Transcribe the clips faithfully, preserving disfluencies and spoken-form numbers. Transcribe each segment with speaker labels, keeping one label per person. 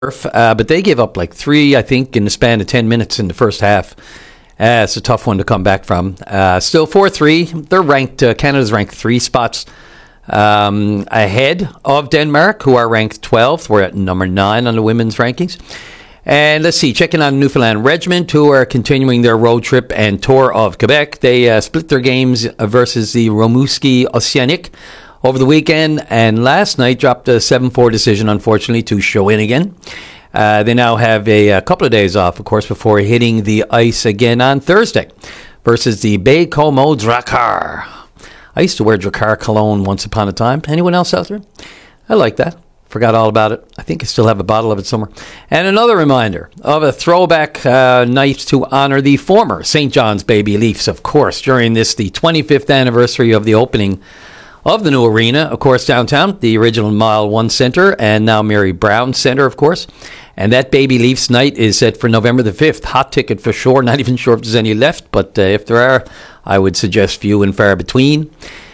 Speaker 1: Uh, but they gave up like three, I think, in the span of ten minutes in the first half. Uh, it's a tough one to come back from. Uh, still four three. They're ranked, uh, Canada's ranked three spots um, ahead of Denmark, who are ranked twelfth. We're at number nine on the women's rankings. And let's see, checking on Newfoundland Regiment, who are continuing their road trip and tour of Quebec. They uh, split their games versus the Rimouski Oceanic over the weekend, and last night dropped a seven four decision, unfortunately, to Shawinigan. Uh, they now have a, a couple of days off, of course, before hitting the ice again on Thursday versus the Baie-Comeau Drakkar. I used to wear Drakkar cologne once upon a time. Anyone else out there? I like that. Forgot all about it. I think I still have a bottle of it somewhere. And another reminder of a throwback uh, night to honor the former Saint John's Baby Leafs, of course, during this, the twenty-fifth anniversary of the opening of the new arena, of course, downtown, the original Mile one Center, and now Mary Brown Center, of course. And that Baby Leafs night is set for November the fifth. Hot ticket for sure. Not even sure if there's any left, but uh, if there are, I would suggest few and far between.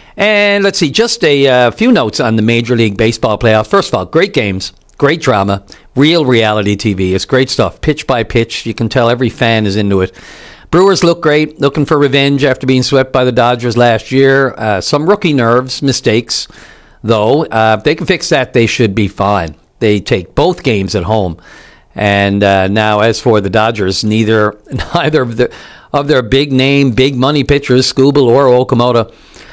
Speaker 1: And let's see, just a uh, few notes on the Major League Baseball playoffs. First of all, great games, great drama, real reality T V. It's great stuff, pitch by pitch. You can tell every fan is into it. Brewers look great, looking for revenge after being swept by the Dodgers last year. Uh, some rookie nerves, mistakes, though. Uh, if they can fix that, they should be fine. They take both games at home. And uh, now, as for the Dodgers, neither neither of, the, of their big-name, big-money pitchers, Skubal or Okamoto,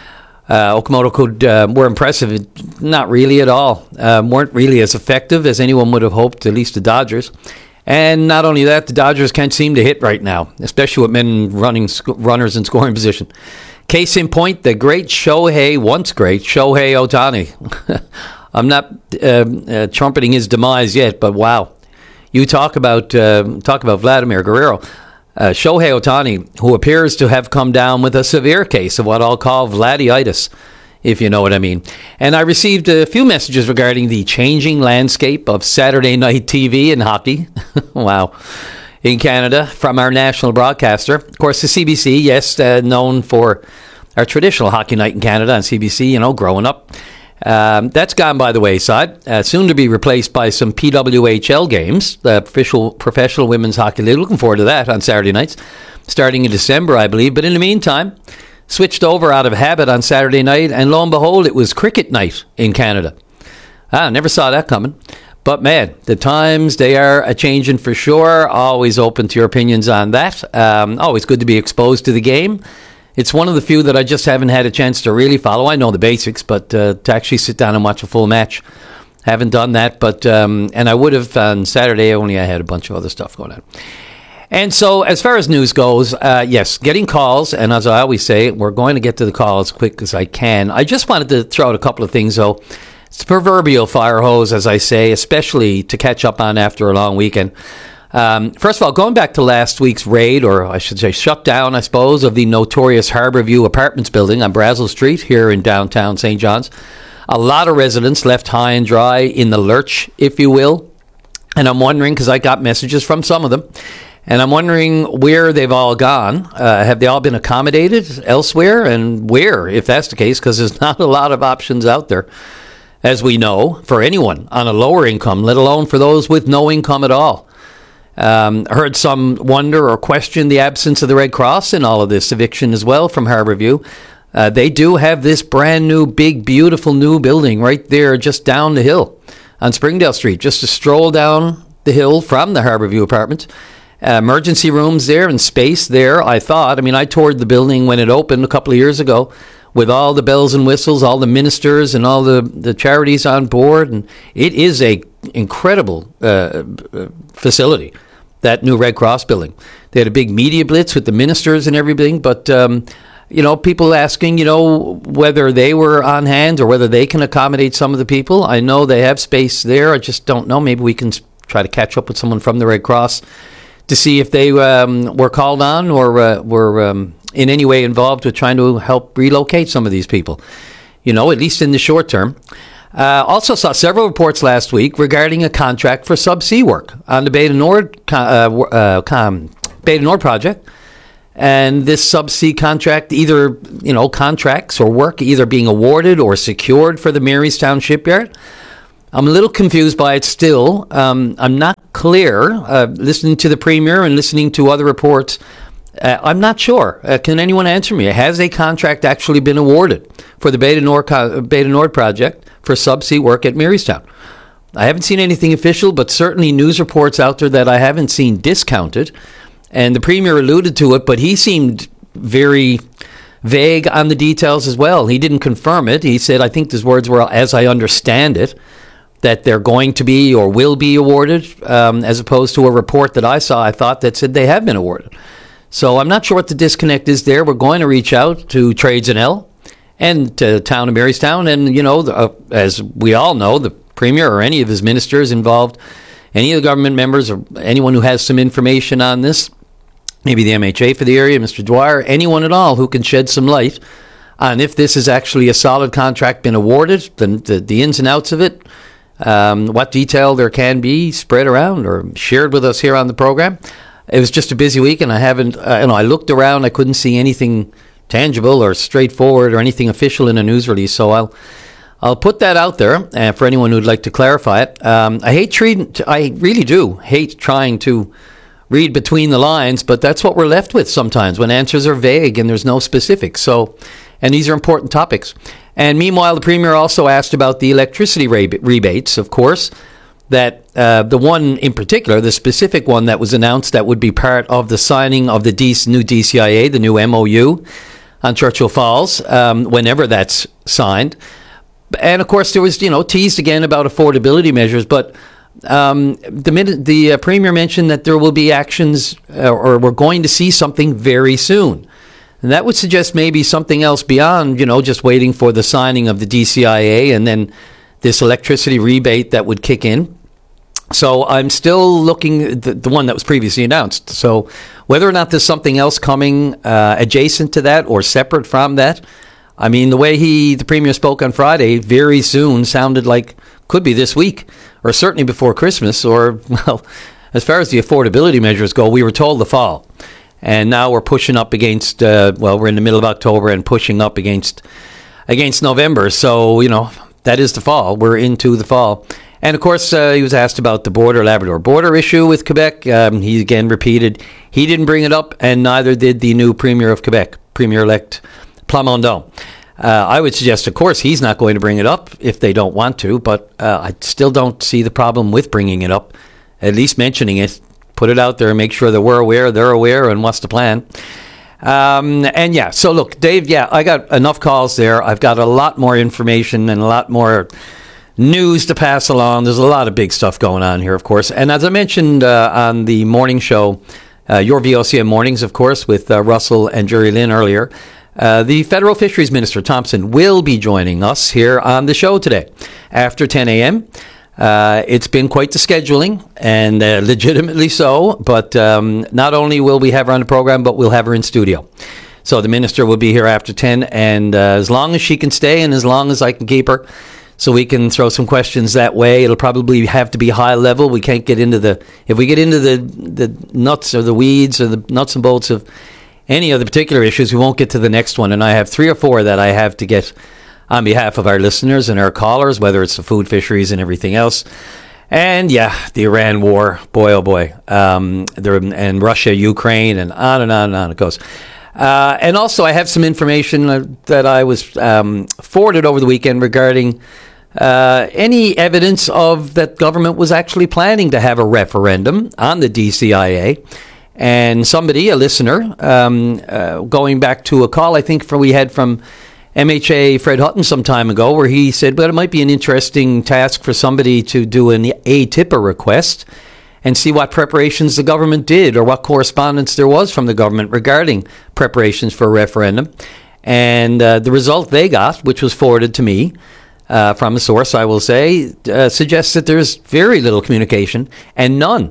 Speaker 1: uh, Okamoto could, uh, were impressive. Not really at all. Uh, weren't really as effective as anyone would have hoped, at least the Dodgers. And not only that, the Dodgers can't seem to hit right now, especially with men running sc- runners in scoring position. Case in point, the great Shohei, once great, Shohei Ohtani. I'm not uh, uh, trumpeting his demise yet, but wow. You talk about uh, talk about Vladimir Guerrero. Uh, Shohei Ohtani, who appears to have come down with a severe case of what I'll call Vladiitis, if you know what I mean. And I received a few messages regarding the changing landscape of Saturday night T V and hockey. Wow. In Canada, from our national broadcaster. Of course, the C B C, yes, uh, known for our traditional hockey night in Canada on C B C, you know, growing up. Um, that's gone by the wayside, uh, soon to be replaced by some P W H L games, the official Professional Women's Hockey League. Looking forward to that on Saturday nights, starting in December, I believe. But in the meantime, switched over out of habit on Saturday night, and lo and behold, it was cricket night in Canada. I never saw that coming. But man, the times, they are a-changing for sure. Always open to your opinions on that. Um, always good to be exposed to the game. It's one of the few that I just haven't had a chance to really follow. I know the basics, but uh, to actually sit down and watch a full match, haven't done that. But um, and I would have on Saturday, only I had a bunch of other stuff going on. And so as far as news goes, uh, yes, getting calls. And as I always say, we're going to get to the call as quick as I can. I just wanted to throw out a couple of things, though. It's the proverbial fire hose, as I say, especially to catch up on after a long weekend. Um, first of all, going back to last week's raid, or I should say shutdown, I suppose, of the notorious Harborview Apartments building on Brazel Street here in downtown Saint John's. A lot of residents left high and dry in the lurch, if you will. And I'm wondering, because I got messages from some of them, and I'm wondering where they've all gone. Uh, have they all been accommodated elsewhere? And where, if that's the case, because there's not a lot of options out there, as we know, for anyone on a lower income, let alone for those with no income at all. Um, heard some wonder or question the absence of the Red Cross in all of this eviction as well from Harborview. Uh, they do have this brand new, big, beautiful new building right there just down the hill on Springdale Street, just a stroll down the hill from the Harborview Apartments. Uh, emergency rooms there and space there, I thought. I mean, I toured the building when it opened a couple of years ago with all the bells and whistles, all the ministers and all the, the charities on board. And it is a incredible uh, facility, that new Red Cross building. They had a big media blitz with the ministers and everything, but, um, you know, people asking, you know, whether they were on hand or whether they can accommodate some of the people. I know they have space there. I just don't know. Maybe we can try to catch up with someone from the Red Cross to see if they um, were called on or uh, were um, in any way involved with trying to help relocate some of these people, you know, at least in the short term. Uh, also saw several reports last week regarding a contract for subsea work on the Bay du Nord, uh, uh, com, Bay du Nord project. And this subsea contract, either, you know, contracts or work either being awarded or secured for the Marystown shipyard. I'm a little confused by it still. Um, I'm not clear. Uh, listening to the Premier and listening to other reports, uh, I'm not sure. Uh, can anyone answer me? Has a contract actually been awarded for the Bay du Nord, Bay du Nord project for subsea work at Marystown? I haven't seen anything official, but certainly news reports out there that I haven't seen discounted. And the Premier alluded to it, but he seemed very vague on the details as well. He didn't confirm it. He said, I think his words were, as I understand it, that they're going to be or will be awarded, um, as opposed to a report that I saw, I thought, that said they have been awarded. So I'm not sure what the disconnect is there. We're going to reach out to Trades N L and to the town of Marystown. And, you know, the, uh, as we all know, the Premier or any of his ministers involved, any of the government members or anyone who has some information on this, maybe the M H A for the area, Mister Dwyer, anyone at all who can shed some light on if this is actually a solid contract been awarded, the, the, the ins and outs of it, um, what detail there can be spread around or shared with us here on the program. It was just a busy week, and I haven't, uh, you know, I looked around, I couldn't see anything tangible or straightforward or anything official in a news release, so I'll I'll put that out there uh, for anyone who'd like to clarify it. Um, I hate treating, I really do hate trying to read between the lines, but that's what we're left with sometimes when answers are vague and there's no specifics. So, and these are important topics. And meanwhile, the Premier also asked about the electricity reb- rebates, of course, that uh, the one in particular, the specific one that was announced that would be part of the signing of the D- new D C I A, the new M O U on Churchill Falls, um, whenever that's signed. And of course, there was, you know, teased again about affordability measures, but um, the minute the uh, Premier mentioned that there will be actions, uh, or we're going to see something very soon. And that would suggest maybe something else beyond, you know, just waiting for the signing of the D C I A and then this electricity rebate that would kick in. So I'm still looking at the, the one that was previously announced. So whether or not there's something else coming uh, adjacent to that or separate from that, I mean, the way he, the Premier spoke on Friday, very soon sounded like could be this week or certainly before Christmas or, well, as far as the affordability measures go, we were told the fall. And now we're pushing up against, uh, well, we're in the middle of October and pushing up against against November. So, you know, that is the fall. We're into the fall. And, of course, uh, he was asked about the border, Labrador border issue with Quebec. Um, he again repeated he didn't bring it up, and neither did the new Premier of Quebec, Premier-elect Plamondon. Uh, I would suggest, of course, he's not going to bring it up if they don't want to, but uh, I still don't see the problem with bringing it up, at least mentioning it, put it out there and make sure that we're aware, they're aware, and what's the plan. Um, and, yeah, so look, Dave, yeah, I got enough calls there. I've got a lot more information and a lot more news to pass along. There's a lot of big stuff going on here, of course. And as I mentioned uh, on the morning show, uh, your V O C M Mornings, of course, with uh, Russell and Jerry Lynn earlier, Uh, the Federal Fisheries Minister, Thompson, will be joining us here on the show today after ten a.m. Uh, it's been quite the scheduling, and uh, legitimately so, but um, not only will we have her on the program, but we'll have her in studio. So the minister will be here after ten, and uh, as long as she can stay and as long as I can keep her, so we can throw some questions that way. It'll probably have to be high level. We can't get into the, if we get into the, the nuts or the weeds or the nuts and bolts of any of the particular issues, we won't get to the next one. And I have three or four that I have to get on behalf of our listeners and our callers, whether it's the food, fisheries, and everything else. And, yeah, the Iran war, boy, oh, boy, um, there, and Russia, Ukraine, and on and on and on it goes. Uh, and also I have some information that I was um, forwarded over the weekend regarding uh, any evidence of that government was actually planning to have a referendum on the D C I A. And somebody, a listener, um, uh, going back to a call I think from, we had from M H A Fred Hutton some time ago, where he said, well, it might be an interesting task for somebody to do an A T I P A request and see what preparations the government did or what correspondence there was from the government regarding preparations for a referendum. And uh, the result they got, which was forwarded to me uh, from a source, I will say, uh, suggests that there's very little communication and none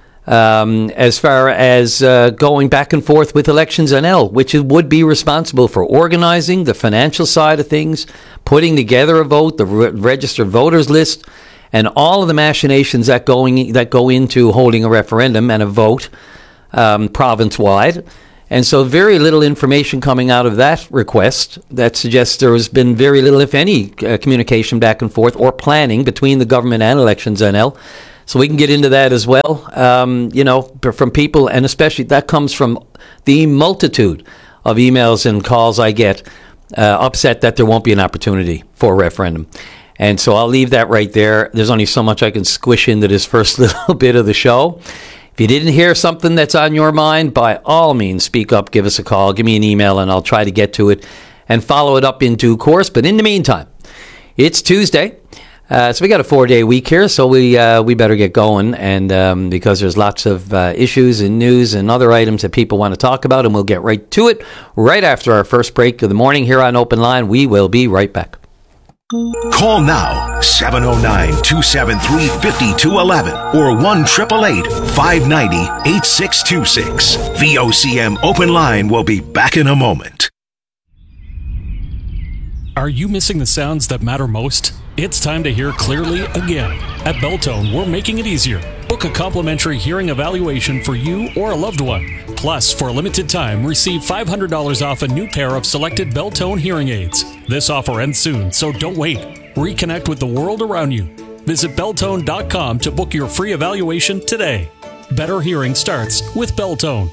Speaker 1: Um, as far as uh, going back and forth with Elections N L, which would be responsible for organizing the financial side of things, putting together a vote, the re- registered voters list, and all of the machinations that going that go into holding a referendum and a vote um, province-wide. And so very little information coming out of that request that suggests there has been very little, if any, uh, communication back and forth or planning between the government and Elections N L. So we can get into that as well, um, you know, from people, and especially that comes from the multitude of emails and calls I get, uh, upset that there won't be an opportunity for a referendum. And so I'll leave that right there. There's only so much I can squish into this first little bit of the show. If you didn't hear something that's on your mind, by all means, speak up, give us a call, give me an email, and I'll try to get to it and follow it up in due course. But in the meantime, it's Tuesday. Uh, so we got a four-day week here, so we uh, we better get going, and um, because there's lots of uh, issues and news and other items that people want to talk about, and we'll get right to it right after our first break of the morning here on Open Line. We will be right back.
Speaker 2: Call now, seven oh nine, two seven three, five two one one or one eight eight eight, five nine zero, eight six two six. V O C M Open Line will be back in a moment.
Speaker 3: Are you missing the sounds that matter most? It's time to hear clearly again. At Belltone, we're making it easier. Book a complimentary hearing evaluation for you or a loved one. Plus, for a limited time, receive five hundred dollars off a new pair of selected Belltone hearing aids. This offer ends soon, so don't wait. Reconnect with the world around you. Visit Belltone dot com to book your free evaluation today. Better hearing starts with Belltone.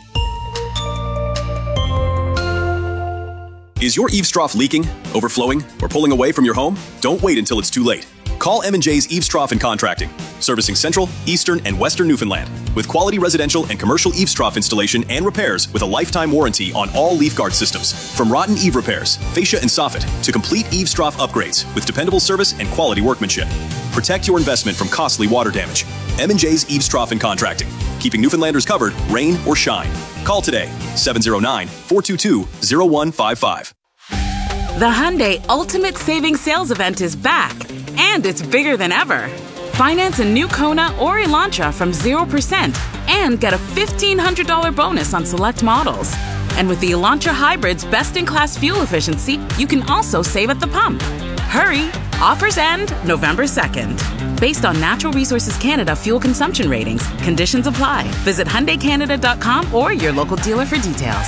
Speaker 4: Is your eaves trough leaking, overflowing, or pulling away from your home? Don't wait until it's too late. Call M and J's Eaves Trough and Contracting, servicing Central, Eastern, and Western Newfoundland, with quality residential and commercial eaves trough installation and repairs with a lifetime warranty on all leaf guard systems. From rotten eave repairs, fascia and soffit, to complete eaves trough upgrades with dependable service and quality workmanship. Protect your investment from costly water damage. M and J's Eaves Trough and Contracting, keeping Newfoundlanders covered, rain or shine. Call today, seven oh nine, four two two, oh one five five.
Speaker 5: The Hyundai Ultimate Savings Sales Event is back, and it's bigger than ever. Finance a new Kona or Elantra from zero percent and get a fifteen hundred dollars bonus on select models. And with the Elantra Hybrid's best-in-class fuel efficiency, you can also save at the pump. Hurry! Offers end November second. Based on Natural Resources Canada fuel consumption ratings, conditions apply. Visit Hyundai Canada dot com or your local dealer for details.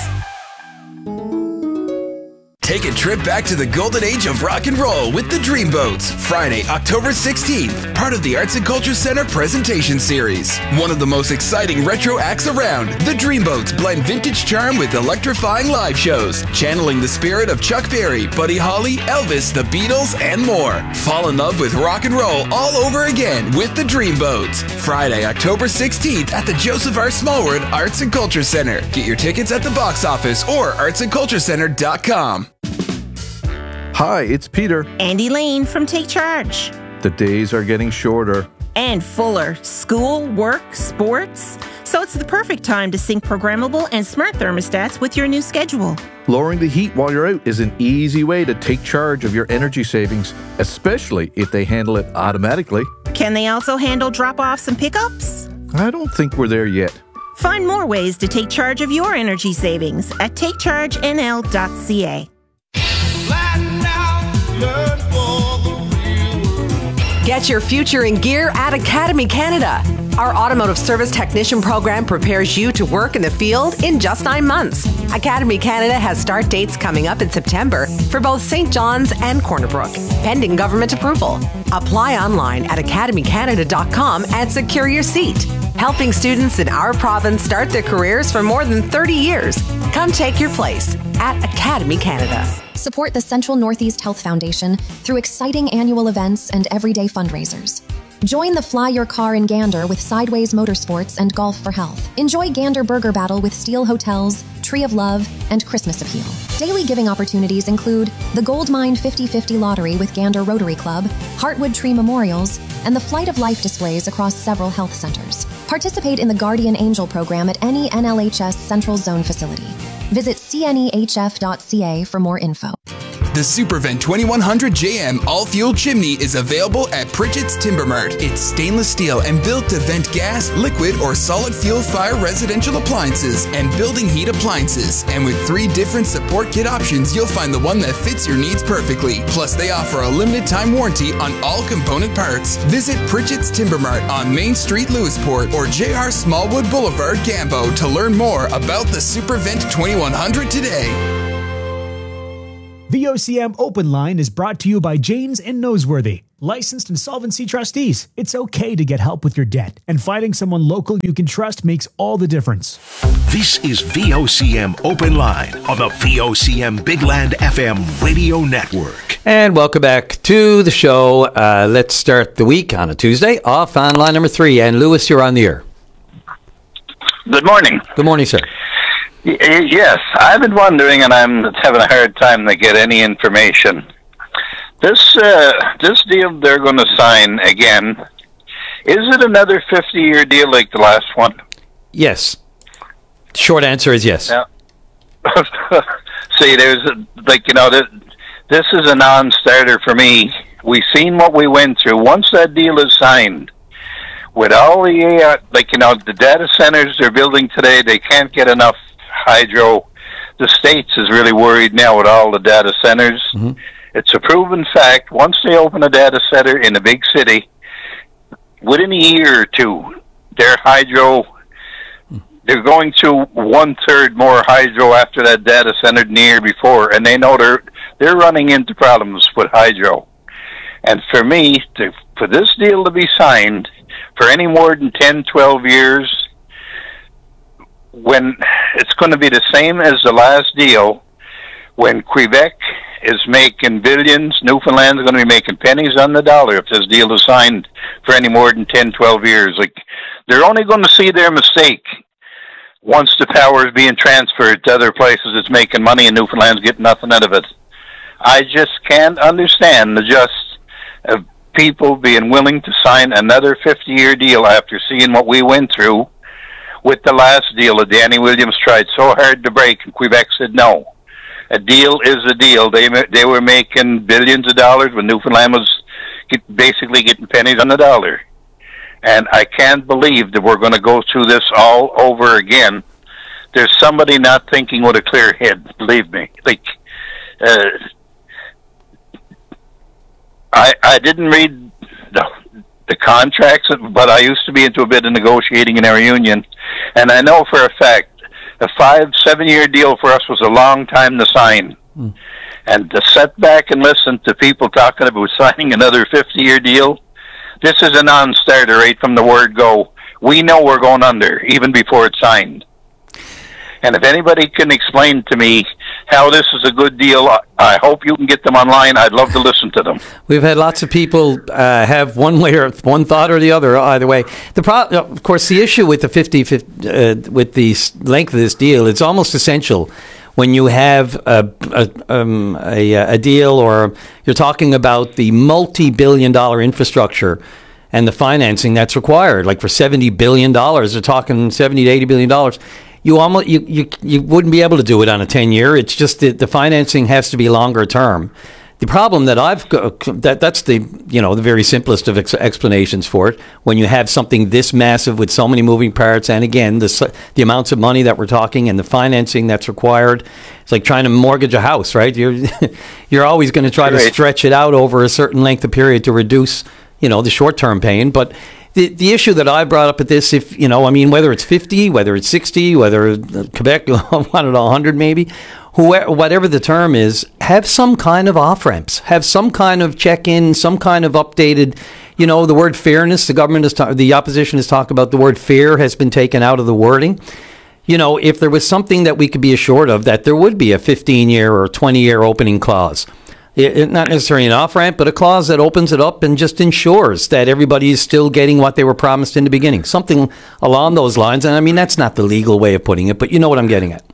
Speaker 6: Take a trip back to the golden age of rock and roll with the Dreamboats, Friday, October sixteenth, part of the Arts and Culture Center presentation series. One of the most exciting retro acts around, the Dreamboats blend vintage charm with electrifying live shows, channeling the spirit of Chuck Berry, Buddy Holly, Elvis, the Beatles, and more. Fall in love with rock and roll all over again with the Dreamboats, Friday, October sixteenth at the Joseph R. Smallwood Arts and Culture Center. Get your tickets at the box office or arts and culture center dot com.
Speaker 7: Hi, it's Peter.
Speaker 8: And Elaine from Take Charge.
Speaker 7: The days are getting shorter.
Speaker 8: And fuller. School, work, sports. So it's the perfect time to sync programmable and smart thermostats with your new schedule.
Speaker 7: Lowering the heat while you're out is an easy way to take charge of your energy savings, especially if they handle it automatically.
Speaker 8: Can they also handle drop-offs and pickups?
Speaker 7: I don't think we're there yet.
Speaker 8: Find more ways to take charge of your energy savings at take charge N L dot C A.
Speaker 9: Get your future in gear at Academy Canada. Our automotive service technician program prepares you to work in the field in just nine months. Academy Canada has start dates coming up in September for both Saint John's and Corner Brook, pending government approval. Apply online at academy canada dot com and secure your seat. Helping students in our province start their careers for more than thirty years. Come take your place at Academy Canada.
Speaker 10: Support the Central Northeast Health Foundation through exciting annual events and everyday fundraisers. Join the Fly Your Car in Gander with Sideways Motorsports and Golf for Health. Enjoy Gander Burger Battle with Steel Hotels, Tree of Love, and Christmas Appeal. Daily giving opportunities include the Gold Mine fifty fifty Lottery with Gander Rotary Club, Heartwood Tree Memorials, and the Flight of Life displays across several health centers. Participate in the Guardian Angel program at any N L H S Central Zone facility. Visit C N E H F dot C A for more info.
Speaker 6: The Supervent twenty-one hundred J M all-fuel chimney is available at Pritchett's Timber Mart. It's stainless steel and built to vent gas, liquid, or solid fuel fire residential appliances and building heat appliances. And with three different support kit options, you'll find the one that fits your needs perfectly. Plus, they offer a limited time warranty on all component parts. Visit Pritchett's Timber Mart on Main Street, Lewisport, or J R Smallwood Boulevard, Gambo, to learn more about the Supervent twenty-one hundred today.
Speaker 11: V O C M Open Line is brought to you by Janes and Noseworthy, licensed insolvency trustees. It's okay to get help with your debt, and finding someone local you can trust makes all the difference.
Speaker 2: This is V O C M Open Line on the V O C M Big Land F M radio network.
Speaker 1: And welcome back to the show. Uh, let's start the week on a Tuesday off on line number three. And Lewis, you're on the air.
Speaker 12: Good morning.
Speaker 1: Good morning, sir.
Speaker 12: Y- yes, I've been wondering, and I'm having a hard time to get any information. This uh, this deal they're going to sign again, is it another fifty-year deal like the last one?
Speaker 1: Yes. Short answer is yes.
Speaker 12: Yeah. See, there's a, like, you know, this, this is a non-starter for me. We've seen what we went through. Once that deal is signed, with all the, uh, like, you know, the data centers they're building today, they can't get enough hydro. The States is really worried now with all the data centers.
Speaker 1: Mm-hmm.
Speaker 12: It's a proven fact. Once they open a data center in a big city, within a year or two, their hydro, they're going to one-third more hydro after that data center than the year before, and they know they're, they're running into problems with hydro. And for me, to, for this deal to be signed for any more than ten, twelve years, when it's going to be the same as the last deal, when Quebec is making billions, Newfoundland is going to be making pennies on the dollar if this deal is signed for any more than ten, twelve years. Like, they're only going to see their mistake once the power is being transferred to other places. It's making money and Newfoundland's getting nothing out of it. I just can't understand the just of people being willing to sign another fifty-year deal after seeing what we went through with the last deal that Danny Williams tried so hard to break, and Quebec said no. A deal is a deal. They they were making billions of dollars when Newfoundland was get, basically getting pennies on the dollar. And I can't believe that we're going to go through this all over again. There's somebody not thinking with a clear head, believe me. Like, uh, I I didn't read the, the contracts, but I used to be into a bit of negotiating in our union, and I know for a fact a five, seven-year deal for us was a long time to sign. Mm. And to sit back and listen to people talking about signing another fifty-year deal, this is a non-starter right from the word go. We know we're going under, even before it's signed. And if anybody can explain to me how this is a good deal, I hope you can get them online. I'd love to listen to them.
Speaker 1: We've had lots of people uh, have one way or one thought or the other. Either way, the pro- of course, the issue with the fifty, fifty uh, with the length of this deal, it's almost essential when you have a a, um, a a deal, or you're talking about the multi-billion dollar infrastructure and the financing that's required. Like for seventy billion dollars, they're talking seventy to eighty billion dollars. You almost you, you you wouldn't be able to do it on a ten year. It's just that the financing has to be longer term. The problem that I've that that's the you know the very simplest of ex- explanations for it. When you have something this massive with so many moving parts, and again the the amounts of money that we're talking and the financing that's required, it's like trying to mortgage a house, right? You're you're always going to try right. to stretch it out over a certain length of period to reduce you know the short term pain, but. The the issue that I brought up at this, if you know, I mean, whether it's fifty, whether it's sixty, whether Quebec, I don't know, one hundred maybe, whoever, whatever the term is, have some kind of off ramps, have some kind of check in, some kind of updated. You know, the word fairness. The government is ta- the opposition has talked about the word fair has been taken out of the wording. You know, if there was something that we could be assured of, that there would be a fifteen year or twenty year opening clause. It, not necessarily an off-ramp, but a clause that opens it up and just ensures that everybody is still getting what they were promised in the beginning. Something along those lines. And I mean, that's not the legal way of putting it, but you know what I'm getting at.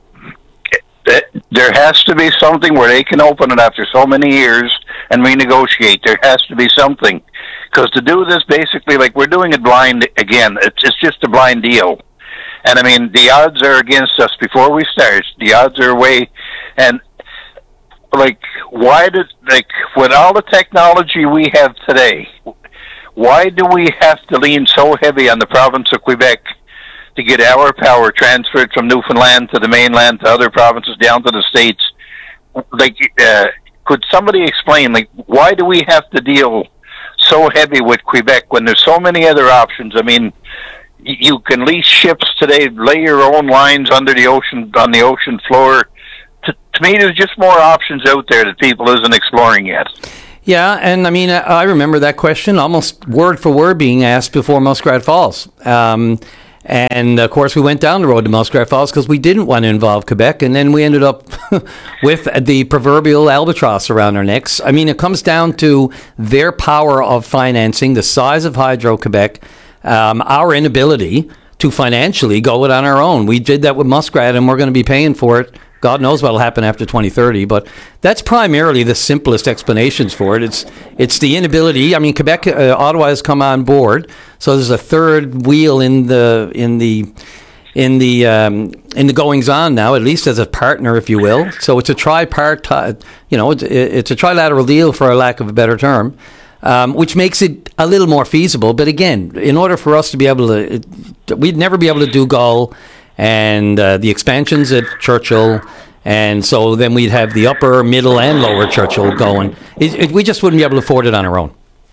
Speaker 12: There has to be something where they can open it after so many years and renegotiate. There has to be something. Because to do this basically, like we're doing it blind again, it's, it's just a blind deal. And I mean, the odds are against us before we start. The odds are way... And like, why did, like, with all the technology we have today, why do we have to lean so heavy on the province of Quebec to get our power transferred from Newfoundland to the mainland to other provinces down to the States? Like, uh, could somebody explain, like, why do we have to deal so heavy with Quebec when there's so many other options? I mean, you can lease ships today, lay your own lines under the ocean, on the ocean floor. To, to me, there's just more options out there that people isn't exploring yet.
Speaker 1: Yeah, and I mean, I remember that question almost word for word being asked before Muskrat Falls. Um, and, of course, we went down the road to Muskrat Falls because we didn't want to involve Quebec, and then we ended up with the proverbial albatross around our necks. I mean, it comes down to their power of financing, the size of Hydro-Quebec, um, our inability to financially go it on our own. We did that with Muskrat, and we're going to be paying for it. God knows what will happen after twenty thirty, but that's primarily the simplest explanations for it. It's it's the inability. I mean, Quebec, uh, Ottawa has come on board, so there's a third wheel in the in the in the um, in the goings on now, at least as a partner, if you will. So it's a tripartite, you know, it's, it's a trilateral deal, for a lack of a better term, um, which makes it a little more feasible. But again, in order for us to be able to, it, we'd never be able to do Gull and uh, the expansions at Churchill, and so then we'd have the upper, middle, and lower Churchill going. It, it, we just wouldn't be able to afford it on our own.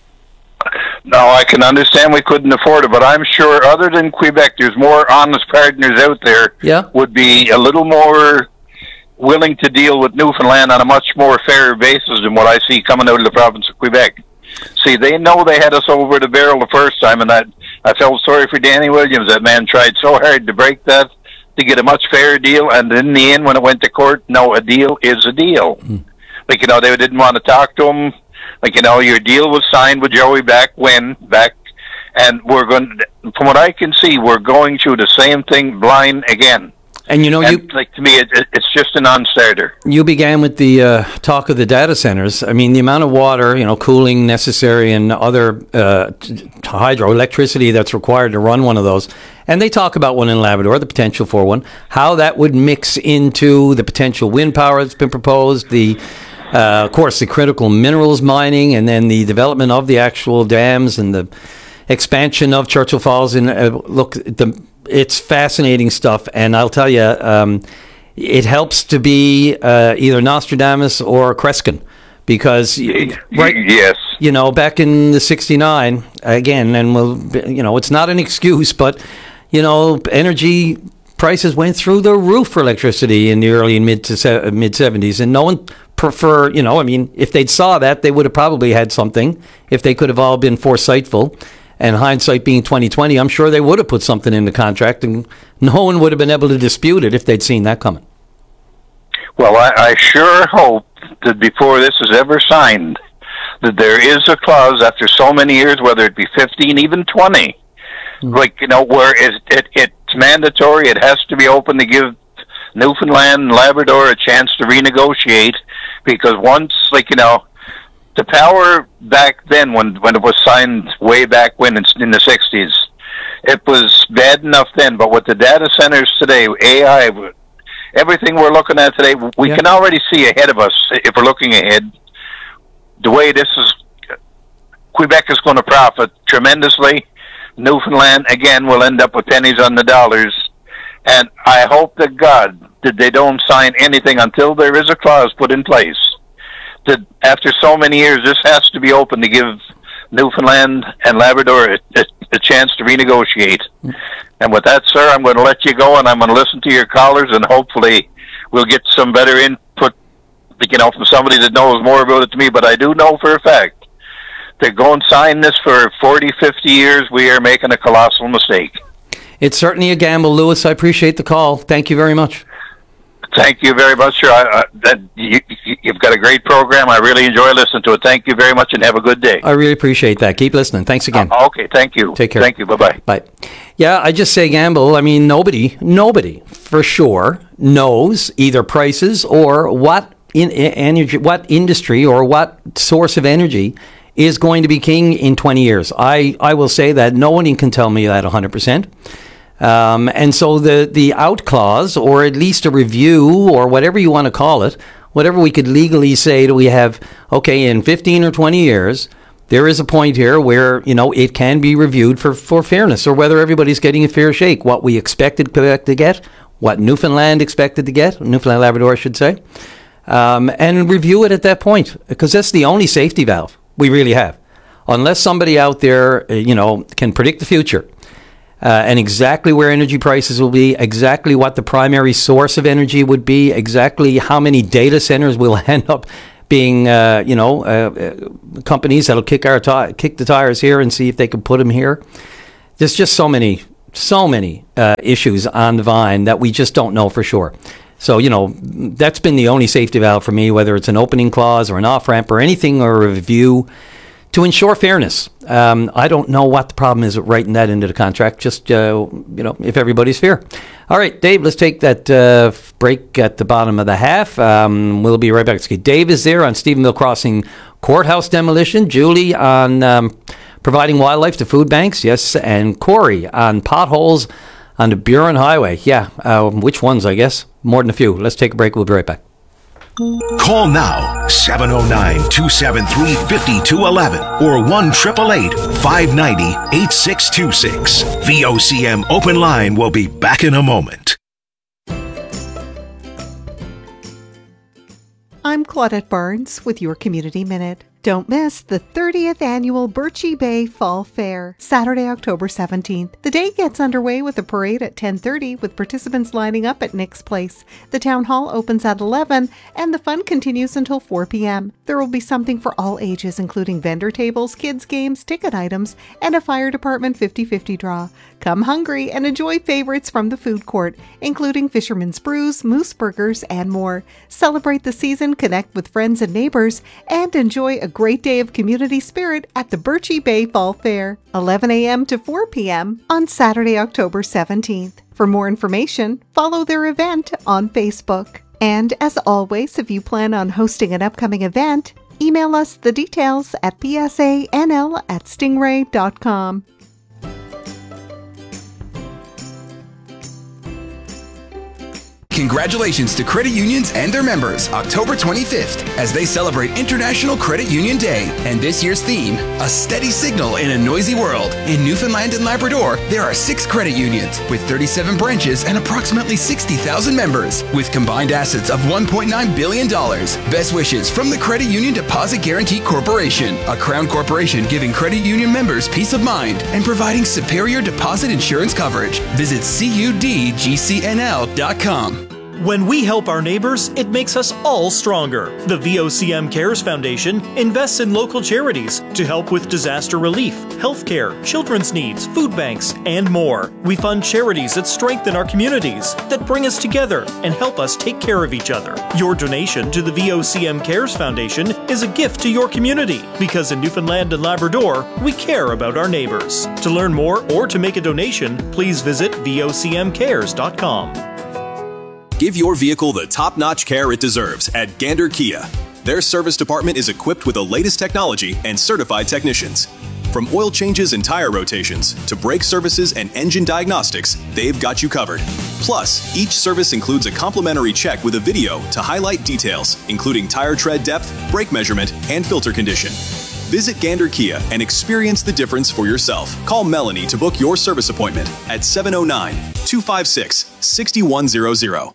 Speaker 12: No, I can understand we couldn't afford it, but I'm sure other than Quebec, there's more honest partners out there.
Speaker 1: Yeah.
Speaker 12: Would be a little more willing to deal with Newfoundland on a much more fair basis than what I see coming out of the province of Quebec. See, they know they had us over the barrel the first time, and that I felt sorry for Danny Williams. That man tried so hard to break that, to get a much fairer deal, and in the end, when it went to court, no, a deal is a deal. Mm. Like, you know, they didn't want to talk to him. Like, you know, your deal was signed with Joey back when, back, and we're going, from what I can see, we're going through the same thing blind again.
Speaker 1: And, you know,
Speaker 12: and,
Speaker 1: you
Speaker 12: like, to me, it, it, it's just a non-starter.
Speaker 1: You began with the uh, talk of the data centers. I mean, the amount of water, you know, cooling necessary and other uh, hydro electricity that's required to run one of those. And they talk about one in Labrador, the potential for one, how that would mix into the potential wind power that's been proposed, the, uh, of course, the critical minerals mining, and then the development of the actual dams and the expansion of Churchill Falls. And uh, look, the it's fascinating stuff, and I'll tell you, um, it helps to be uh, either Nostradamus or Kreskin, because right,
Speaker 12: yes,
Speaker 1: you know, back in the sixty-nine again, and we'll, you know, it's not an excuse, but you know, energy prices went through the roof for electricity in the early and mid to se- mid seventies, and no one prefer, you know, I mean, if they'd saw that, they would have probably had something. If they could have all been foresightful. And hindsight being twenty twenty, I'm sure they would have put something in the contract, and no one would have been able to dispute it if they'd seen that coming.
Speaker 12: Well, I, I sure hope that before this is ever signed, that there is a clause after so many years, whether it be fifteen, even twenty, mm-hmm. like, you know, where it, it, it's mandatory, it has to be open to give Newfoundland and Labrador a chance to renegotiate, because once, like, you know, the power back then, when when it was signed way back when, in, in the sixties, it was bad enough then. But with the data centers today, A I, everything we're looking at today, we yeah. can already see ahead of us, if we're looking ahead, the way this is, Quebec is going to profit tremendously. Newfoundland, again, will end up with pennies on the dollars. And I hope to God that they don't sign anything until there is a clause put in place. That after so many years, this has to be open to give Newfoundland and Labrador a, a, a chance to renegotiate. And with that, sir, I'm going to let you go, and I'm going to listen to your callers, and hopefully we'll get some better input, you know, from somebody that knows more about it than me. But I do know for a fact that go and sign this for forty, fifty years, we are making a colossal mistake.
Speaker 1: It's certainly a gamble, Lewis. I appreciate the call. Thank you very much.
Speaker 12: Thank you very much, sir. I, I, that, you, you've got a great program. I really enjoy listening to it. Thank you very much, and have a good day.
Speaker 1: I really appreciate that. Keep listening. Thanks again.
Speaker 12: Uh, okay, thank you.
Speaker 1: Take care.
Speaker 12: Thank you. Bye-bye.
Speaker 1: Bye. Yeah, I just say gamble. I mean, nobody, nobody for sure knows either prices or what in energy, what industry or what source of energy is going to be king in twenty years. I, I will say that no one can tell me that one hundred percent. Um, and so the, the out clause, or at least a review, or whatever you want to call it, whatever we could legally say, do we have, okay, in fifteen or twenty years, there is a point here where, you know, it can be reviewed for, for fairness, or whether everybody's getting a fair shake, what we expected Quebec to get, what Newfoundland expected to get, Newfoundland Labrador, I should say, um, and review it at that point, because that's the only safety valve we really have. Unless somebody out there, you know, can predict the future uh, and exactly where energy prices will be, exactly what the primary source of energy would be, exactly how many data centers will end up being, uh, you know, uh, companies that'll kick our ti- kick the tires here and see if they can put them here. There's just so many, so many uh, issues on the vine that we just don't know for sure. So, you know, that's been the only safety valve for me, whether it's an opening clause or an off-ramp or anything, or a review to ensure fairness. Um, I don't know what the problem is with writing that into the contract, just, uh, you know, if everybody's fair. All right, Dave, let's take that uh, break at the bottom of the half. Um, we'll be right back. Okay, Dave is there on Stephenville Crossing courthouse demolition. Julie on um, providing wildlife to food banks, yes, and Corey on potholes on the Buren Highway. Yeah, uh, which ones, I guess? More than a few. Let's take a break. We'll be right back.
Speaker 2: Call now, seven oh nine, two seven three, five two one one or one eight eight eight, five nine zero, eight six two six. V O C M Open Line will be back in a moment.
Speaker 13: I'm Claudette Barnes with your Community Minute. Don't miss the thirtieth Annual Birchie Bay Fall Fair, Saturday, October seventeenth. The day gets underway with a parade at ten thirty with participants lining up at Nick's Place. The town hall opens at eleven and the fun continues until four p.m. There will be something for all ages, including vendor tables, kids' games, ticket items, and a fire department fifty-fifty draw. Come hungry and enjoy favorites from the food court, including Fisherman's Brews, Moose Burgers, and more. Celebrate the season, connect with friends and neighbors, and enjoy a great day of community spirit at the Birchie Bay Fall Fair, eleven a.m. to four p.m. on Saturday, October seventeenth. For more information, follow their event on Facebook. And as always, if you plan on hosting an upcoming event, email us the details at p s a n l at stingray dot com.
Speaker 6: Congratulations to credit unions and their members, October twenty-fifth, as they celebrate International Credit Union Day. And this year's theme, a steady signal in a noisy world. In Newfoundland and Labrador, there are six credit unions with thirty-seven branches and approximately sixty thousand members, with combined assets of one point nine billion dollars. Best wishes from the Credit Union Deposit Guarantee Corporation, a Crown corporation giving credit union members peace of mind and providing superior deposit insurance coverage. Visit C U D G C N L dot com.
Speaker 14: When we help our neighbors, it makes us all stronger. The V O C M Cares Foundation invests in local charities to help with disaster relief, healthcare, children's needs, food banks, and more. We fund charities that strengthen our communities, that bring us together and help us take care of each other. Your donation to the V O C M Cares Foundation is a gift to your community, because in Newfoundland and Labrador, we care about our neighbors. To learn more or to make a donation, please visit V O C M cares dot com.
Speaker 4: Give your vehicle the top-notch care it deserves at Gander Kia. Their service department is equipped with the latest technology and certified technicians. From oil changes and tire rotations to brake services and engine diagnostics, they've got you covered. Plus, each service includes a complimentary check with a video to highlight details, including tire tread depth, brake measurement, and filter condition. Visit Gander Kia and experience the difference for yourself. Call Melanie to book your service appointment at seven oh nine, two five six, six one zero zero.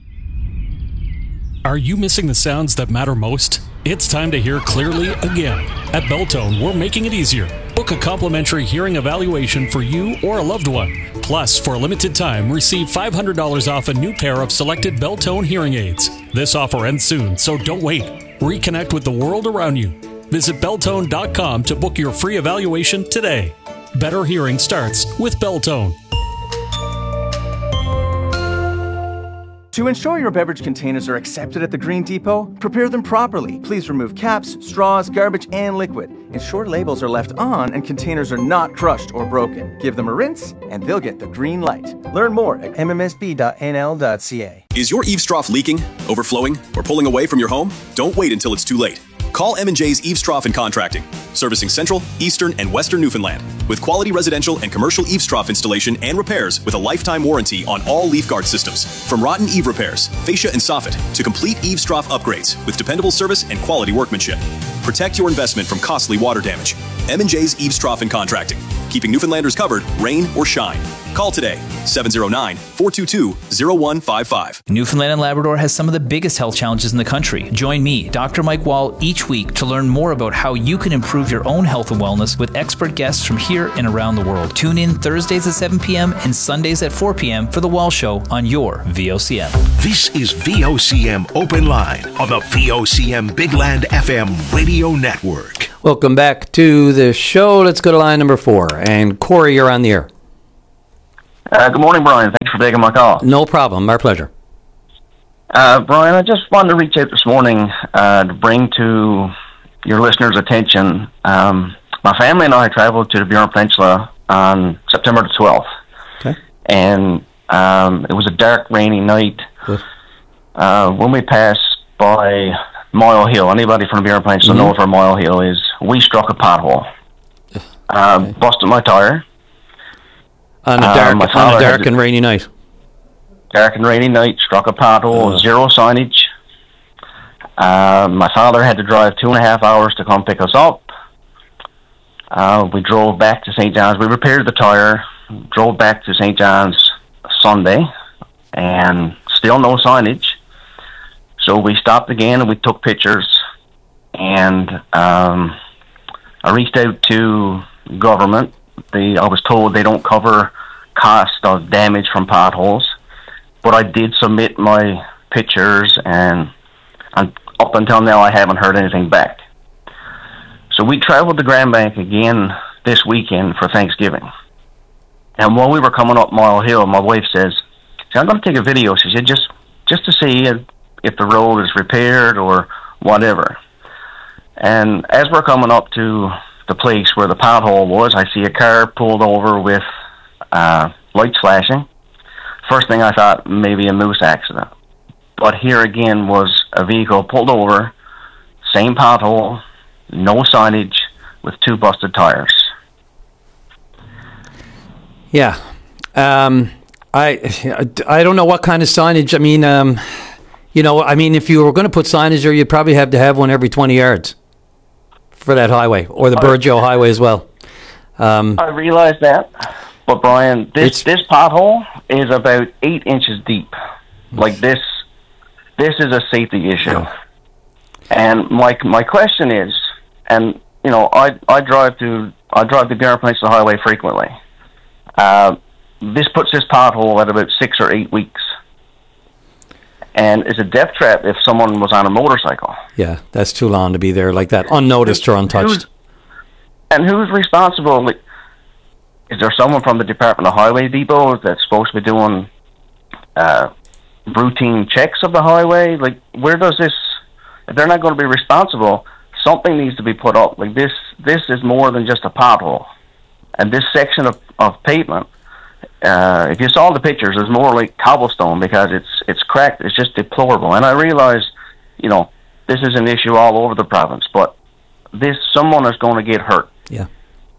Speaker 3: Are you missing the sounds that matter most? It's time to hear clearly again. At Beltone, we're making it easier. Book a complimentary hearing evaluation for you or a loved one. Plus, for a limited time, receive five hundred dollars off a new pair of selected Beltone hearing aids. This offer ends soon, so don't wait. Reconnect with the world around you. Visit beltone dot com to book your free evaluation today. Better hearing starts with Beltone.
Speaker 15: To ensure your beverage containers are accepted at the Green Depot, prepare them properly. Please remove caps, straws, garbage, and liquid. Ensure labels are left on and containers are not crushed or broken. Give them a rinse, and they'll get the green light. Learn more at m m s b dot n l dot c a.
Speaker 4: Is your eaves trough leaking, overflowing, or pulling away from your home? Don't wait until it's too late. Call M and J's Eavestrough and Contracting, servicing Central, Eastern, and Western Newfoundland, with quality residential and commercial eavestrough installation and repairs with a lifetime warranty on all leaf guard systems. From rotten eave repairs, fascia and soffit, to complete eavestrough upgrades with dependable service and quality workmanship. Protect your investment from costly water damage. M and J's Eavestrough and Contracting, keeping Newfoundlanders covered, rain or shine. Call today, seven oh nine, four two two, oh one five five.
Speaker 16: Newfoundland and Labrador has some of the biggest health challenges in the country. Join me, Doctor Mike Wall, each week to learn more about how you can improve your own health and wellness with expert guests from here and around the world. Tune in Thursdays at seven p.m. and Sundays at four p.m. for The Wall Show on your V O C M.
Speaker 2: This is V O C M Open Line on the V O C M Big Land F M radio network.
Speaker 1: Welcome back to the show. Let's go to line number four. And Corey, you're on the air.
Speaker 17: Uh, good morning, Brian. Thanks for taking my call.
Speaker 1: No problem. Our pleasure.
Speaker 17: Uh, Brian, I just wanted to reach out this morning uh, to bring to your listeners' attention. Um, my family and I traveled to the Burin Peninsula on September the twelfth.
Speaker 1: Okay.
Speaker 17: And um, it was a dark, rainy night. Uh, when we passed by Moyle Hill, anybody from the Burin Peninsula mm-hmm. knows where Moyle Hill is, we struck a pothole. Uh, okay. Busted my tire.
Speaker 1: On a dark, uh, on a dark and rainy night.
Speaker 17: Dark and rainy night, struck a pothole, oh. zero signage. Uh, my father had to drive two and a half hours to come pick us up. Uh, we drove back to Saint John's. We repaired the tire, drove back to Saint John's Sunday, and still no signage. So we stopped again and we took pictures. And um, I reached out to government. They, I was told they don't cover cost of damage from potholes, but I did submit my pictures, and, and up until now I haven't heard anything back. So we traveled to Grand Bank again this weekend for Thanksgiving. And while we were coming up Moyle Hill, my wife says, "See, I'm going to take a video," she said, just, just to see if, if the road is repaired or whatever. And as we're coming up to the place where the pothole was, I see a car pulled over with uh, lights flashing. First thing I thought, maybe a moose accident. But here again was a vehicle pulled over, same pothole, no signage, with two busted tires.
Speaker 1: Yeah. Um, I I don't know what kind of signage. I mean, um, you know, I mean, if you were going to put signage there, you'd probably have to have one every twenty yards for that highway, or the Burgeo Highway as well. Um,
Speaker 17: I realize that, but Brian, this this pothole is about eight inches deep. Like this, this is a safety issue. Yeah. And my my question is, and you know, I I drive to I drive the Burin Peninsula Highway frequently. Uh, this puts this pothole at about six or eight weeks, and it's a death trap if someone was on a motorcycle.
Speaker 1: Yeah, that's too long to be there like that, unnoticed or untouched.
Speaker 17: Who's, and who's responsible? Like, is there someone from the Department of Highway Depot that's supposed to be doing uh, routine checks of the highway? Like, where does this? If they're not going to be responsible, something needs to be put up. Like this, this is more than just a pothole. And this section of, of pavement, uh, if you saw the pictures, is more like cobblestone because it's it's cracked. It's just deplorable. And I realize, you know, this is an issue all over the province, but this someone is going to get hurt.
Speaker 1: Yeah.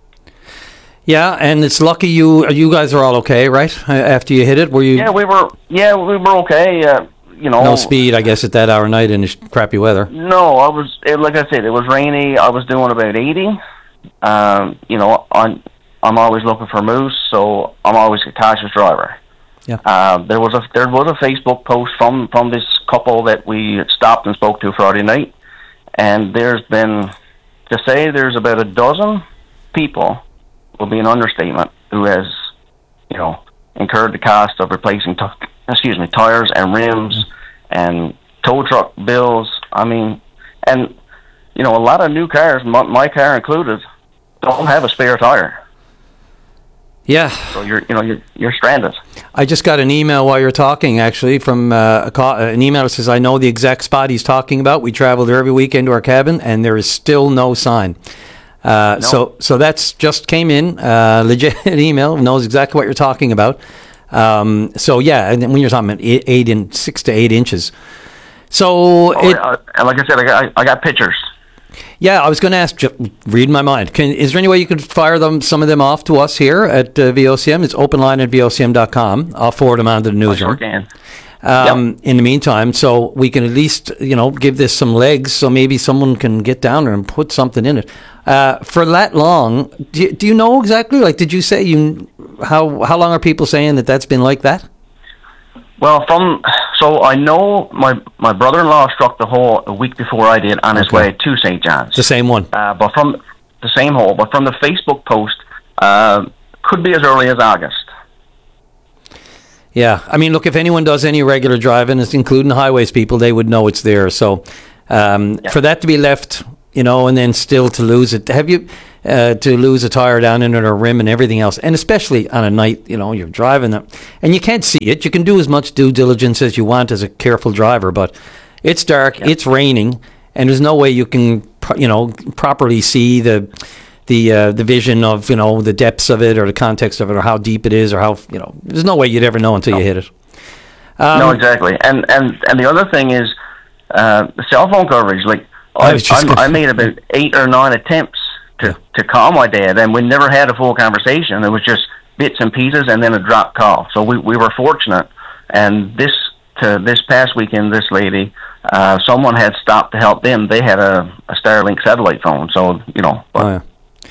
Speaker 1: Yeah, and it's lucky you you guys are all okay, right? After you hit it, were you?
Speaker 17: Yeah, we were. Yeah, we were okay. Uh, you know,
Speaker 1: no speed, I guess, at that hour of night in crappy weather.
Speaker 17: No, I was. It, like I said, it was rainy. I was doing about eighty. Um, you know, on. I'm always looking for moose, so I'm always a cautious driver.
Speaker 1: Yeah.
Speaker 17: Uh, there was a there was a Facebook post from, from this couple that we stopped and spoke to Friday night, and there's been, to say there's about a dozen people, will be an understatement, who has, you know, incurred the cost of replacing, t- excuse me, tires and rims mm-hmm. and tow truck bills. I mean, and you know, a lot of new cars, my, my car included, don't have a spare tire.
Speaker 1: Yeah.
Speaker 17: So you're, you know, you're, you're stranded.
Speaker 1: I just got an email while you're talking, actually, from uh, a call, an email that says, "I know the exact spot he's talking about. We travel there every weekend to our cabin, and there is still no sign." Uh, no. So, so that's just came in, uh, legit email, knows exactly what you're talking about. Um, so yeah, and when you're talking about eight, eight in six to eight inches. So,
Speaker 17: oh,
Speaker 1: it,
Speaker 17: uh, and like I said, I got, I got pictures.
Speaker 1: Yeah, I was going to ask, read my mind. Can, is there any way you could fire them, some of them off to us here at uh, V O C M? It's open line at V O C M dot com. I'll forward them on to the newsroom.
Speaker 17: I sure can.
Speaker 1: Um,
Speaker 17: Yep.
Speaker 1: In the meantime, so we can at least, you know, give this some legs so maybe someone can get down there and put something in it. Uh, for that long, do you, do you know exactly, like, did you say you, how, how long are people saying that that's been like that?
Speaker 17: Well, from so I know my my brother-in-law struck the hole a week before I did on his way to Saint John's.
Speaker 1: The same one.
Speaker 17: Uh, but from the same hole, but from the Facebook post, uh, could be as early as August.
Speaker 1: Yeah, I mean, look, if anyone does any regular driving, including highways people, they would know it's there. So um, yeah. for that to be left, you know, and then still to lose it, have you uh, to lose a tire down in it or a rim and everything else, and especially on a night, you know, you're driving it, and you can't see it. You can do as much due diligence as you want as a careful driver, but it's dark, yeah. it's raining, and there's no way you can, you know, properly see the the uh, the vision of, you know, the depths of it or the context of it or how deep it is or how, you know, there's no way you'd ever know until no. you hit it. Um,
Speaker 17: no, exactly. And, and and the other thing is uh, the cell phone coverage. Like I, I, I, I made about eight or nine attempts to, yeah. to call my dad, and we never had a full conversation. It was just bits and pieces and then a drop call. So we, we were fortunate. And this to this past weekend, this lady, uh, someone had stopped to help them. They had a, a Starlink satellite phone. So, you know. But,
Speaker 1: oh, yeah.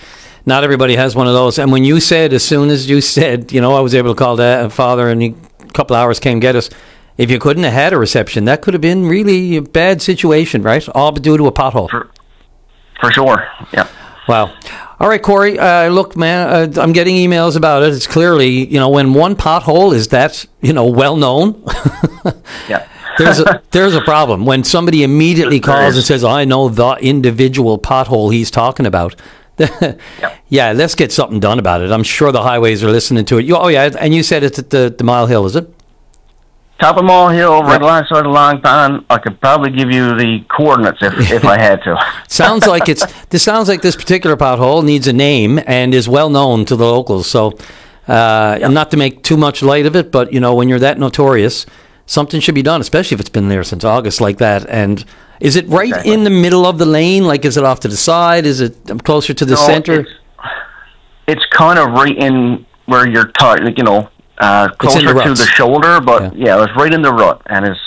Speaker 1: Not everybody has one of those. And when you said, as soon as you said, you know, I was able to call dad, father, and he, a couple hours came get us. If you couldn't have had a reception, that could have been really a bad situation, right? All due to a pothole.
Speaker 17: For, for sure, yeah.
Speaker 1: Wow. All right, Corey, uh, look, man, uh, I'm getting emails about it. It's clearly, you know, when one pothole is that, you know, well-known,
Speaker 17: yeah.
Speaker 1: there's a there's a problem. When somebody immediately calls and says, I know the individual pothole he's talking about, yep. yeah, let's get something done about it. I'm sure the highways are listening to it. You, oh, yeah, and you said it's at the, the Mile Hill, is it?
Speaker 17: Top of Mile Hill, right alongside the Long Pond. I could probably give you the coordinates if if I had to.
Speaker 1: sounds like it's. This sounds like this particular pothole needs a name and is well known to the locals. So, uh, yep. not to make too much light of it, but you know, when you're that notorious, something should be done, especially if it's been there since August like that. And is it right exactly. in the middle of the lane? Like, is it off to the side? Is it closer to the
Speaker 17: no,
Speaker 1: center?
Speaker 17: It's, it's kind of right in where you're tight, like, you know. Uh, closer the to the shoulder, but yeah. yeah, it's right in the rut, and it's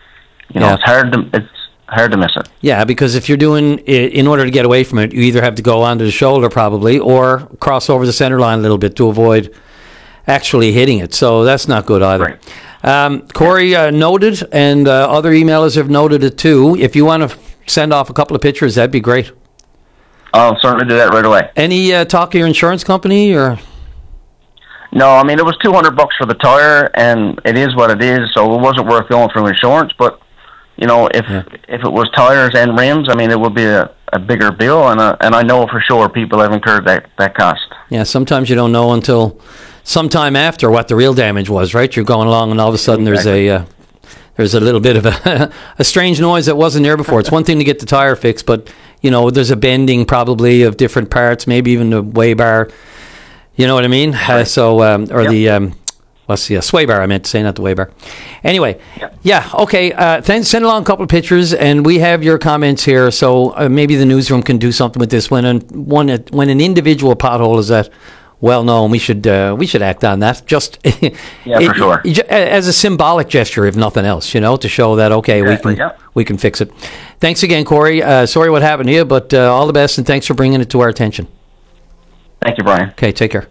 Speaker 17: you know yeah. it's hard to it's hard to miss it.
Speaker 1: Yeah, because if you're doing it, in order to get away from it, you either have to go onto the shoulder probably, or cross over the center line a little bit to avoid actually hitting it. So that's not good either. Right. Um, Corey uh, noted, and uh, other emailers have noted it too. If you want to f- send off a couple of pictures, that'd be great.
Speaker 17: I'll certainly do that right away.
Speaker 1: Any uh, talk to your insurance company or?
Speaker 17: No, I mean, it was two hundred bucks for the tire, and it is what it is, so it wasn't worth going through insurance. But, you know, if yeah. if it was tires and rims, I mean, it would be a, a bigger bill, and a, and I know for sure people have incurred that, that cost.
Speaker 1: Yeah, sometimes you don't know until sometime after what the real damage was, right? You're going along, and all of a sudden exactly. there's a uh, there's a little bit of a, a strange noise that wasn't there before. It's one thing to get the tire fixed, but, you know, there's a bending probably of different parts, maybe even the way bar. You know what I mean? Right. Uh, so, um, or yep. the, um, what's the uh, sway bar, I meant to say, not the way bar. Anyway, yep. yeah, okay. Uh, th- send along a couple of pictures, and we have your comments here. So uh, maybe the newsroom can do something with this. When an, one, when an individual pothole is that well known, we should uh, we should act on that. Just
Speaker 17: yeah, it, for sure.
Speaker 1: It, as a symbolic gesture, if nothing else, you know, to show that okay, exactly, we can yep. we can fix it. Thanks again, Corey. Uh, sorry what happened to you, but uh, all the best, and thanks for bringing it to our attention.
Speaker 17: Thank you, Brian.
Speaker 1: Okay, take care.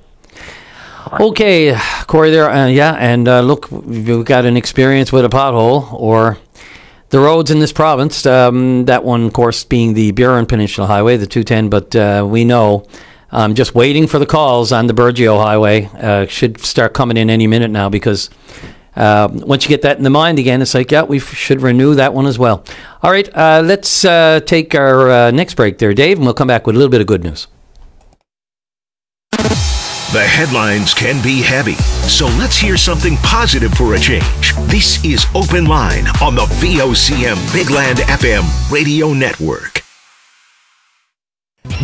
Speaker 1: Okay, Corey there, uh, yeah, and uh, look, we've got an experience with a pothole, or the roads in this province, um, that one, of course, being the Burin Peninsula Highway, the two ten, but uh, we know, I'm um, just waiting for the calls on the Burgeo Highway, uh, should start coming in any minute now, because uh, once you get that in the mind again, it's like, yeah, we f- should renew that one as well. All right, uh, let's uh, take our uh, next break there, Dave, and we'll come back with a little bit of good news.
Speaker 2: The headlines can be heavy, so let's hear something positive for a change. This is Open Line on the V O C M Big Land F M radio network.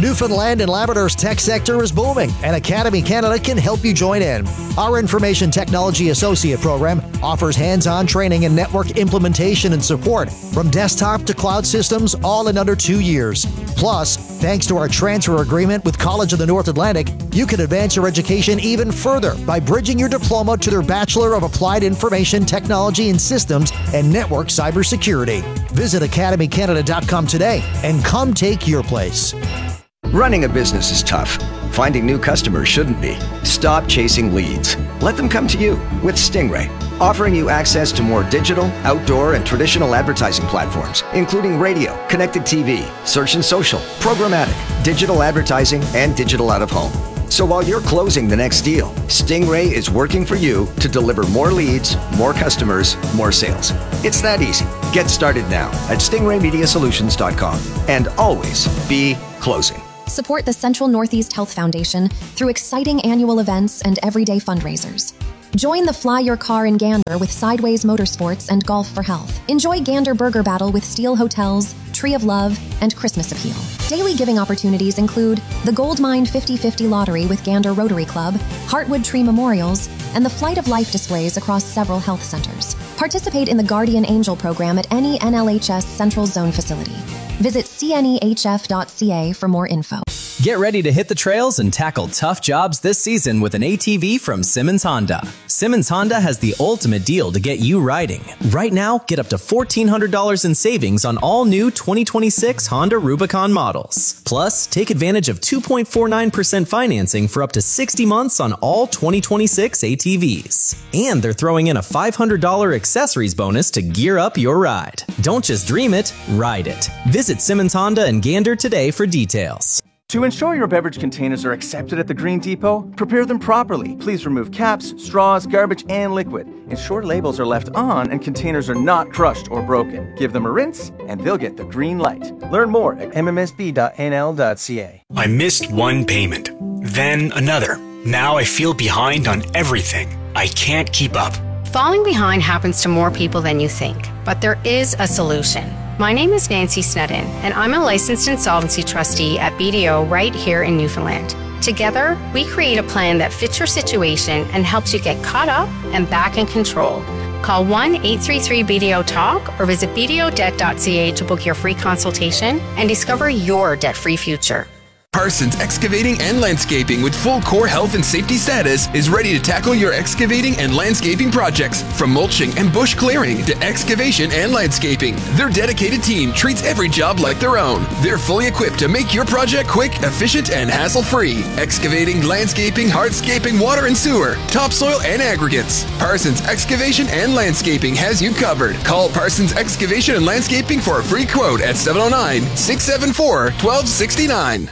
Speaker 18: Newfoundland and Labrador's tech sector is booming, and Academy Canada can help you join in. Our Information Technology Associate program offers hands-on training in network implementation and support, from desktop to cloud systems, all in under two years. Plus, thanks to our transfer agreement with College of the North Atlantic, you can advance your education even further by bridging your diploma to their Bachelor of Applied Information Technology and Systems and Network Cybersecurity. Visit academy canada dot com today and come take your place.
Speaker 19: Running a business is tough. Finding new customers shouldn't be. Stop chasing leads. Let them come to you with Stingray, offering you access to more digital, outdoor, and traditional advertising platforms, including radio, connected T V, search and social, programmatic, digital advertising, and digital out-of-home. So while you're closing the next deal, Stingray is working for you to deliver more leads, more customers, more sales. It's that easy. Get started now at stingray media solutions dot com and always be closing.
Speaker 10: Support the Central Northeast Health Foundation through exciting annual events and everyday fundraisers. Join the Fly Your Car in Gander with Sideways Motorsports and Golf for Health. Enjoy Gander Burger Battle with Steel Hotels, Tree of Love, and Christmas Appeal. Daily giving opportunities include the Goldmine fifty fifty Lottery with Gander Rotary Club, Heartwood Tree Memorials, and the Flight of Life displays across several health centers. Participate in the Guardian Angel program at any N L H S Central Zone facility. Visit c n e h f dot c a for more info.
Speaker 20: Get ready to hit the trails and tackle tough jobs this season with an A T V from Simmons Honda. Simmons Honda has the ultimate deal to get you riding. Right now, get up to fourteen hundred dollars in savings on all new twenty twenty-six Honda Rubicon models. Plus, take advantage of two point four nine percent financing for up to sixty months on all twenty twenty-six A T Vs. And they're throwing in a five hundred dollars accessories bonus to gear up your ride. Don't just dream it, ride it. Visit Simmons Honda in Gander today for details.
Speaker 15: To ensure your beverage containers are accepted at the Green Depot, prepare them properly. Please remove caps, straws, garbage, and liquid. Ensure labels are left on and containers are not crushed or broken. Give them a rinse and they'll get the green light. Learn more at m m s b dot n l dot c a.
Speaker 21: I missed one payment, then another. Now I feel behind on everything. I can't keep up.
Speaker 22: Falling behind happens to more people than you think, but there is a solution. My name is Nancy Snedden, and I'm a licensed insolvency trustee at B D O right here in Newfoundland. Together, we create a plan that fits your situation and helps you get caught up and back in control. Call one eight three three B D O talk or visit b d o debt dot c a to book your free consultation and discover your debt-free future.
Speaker 6: Parsons Excavating and Landscaping with full core health and safety status is ready to tackle your excavating and landscaping projects. From mulching and bush clearing to excavation and landscaping, their dedicated team treats every job like their own. They're fully equipped to make your project quick, efficient, and hassle-free. Excavating, landscaping, hardscaping, water and sewer, topsoil, and aggregates. Parsons Excavation and Landscaping has you covered. Call Parsons Excavation and Landscaping for a free quote at seven oh nine, six seven four, one two six nine.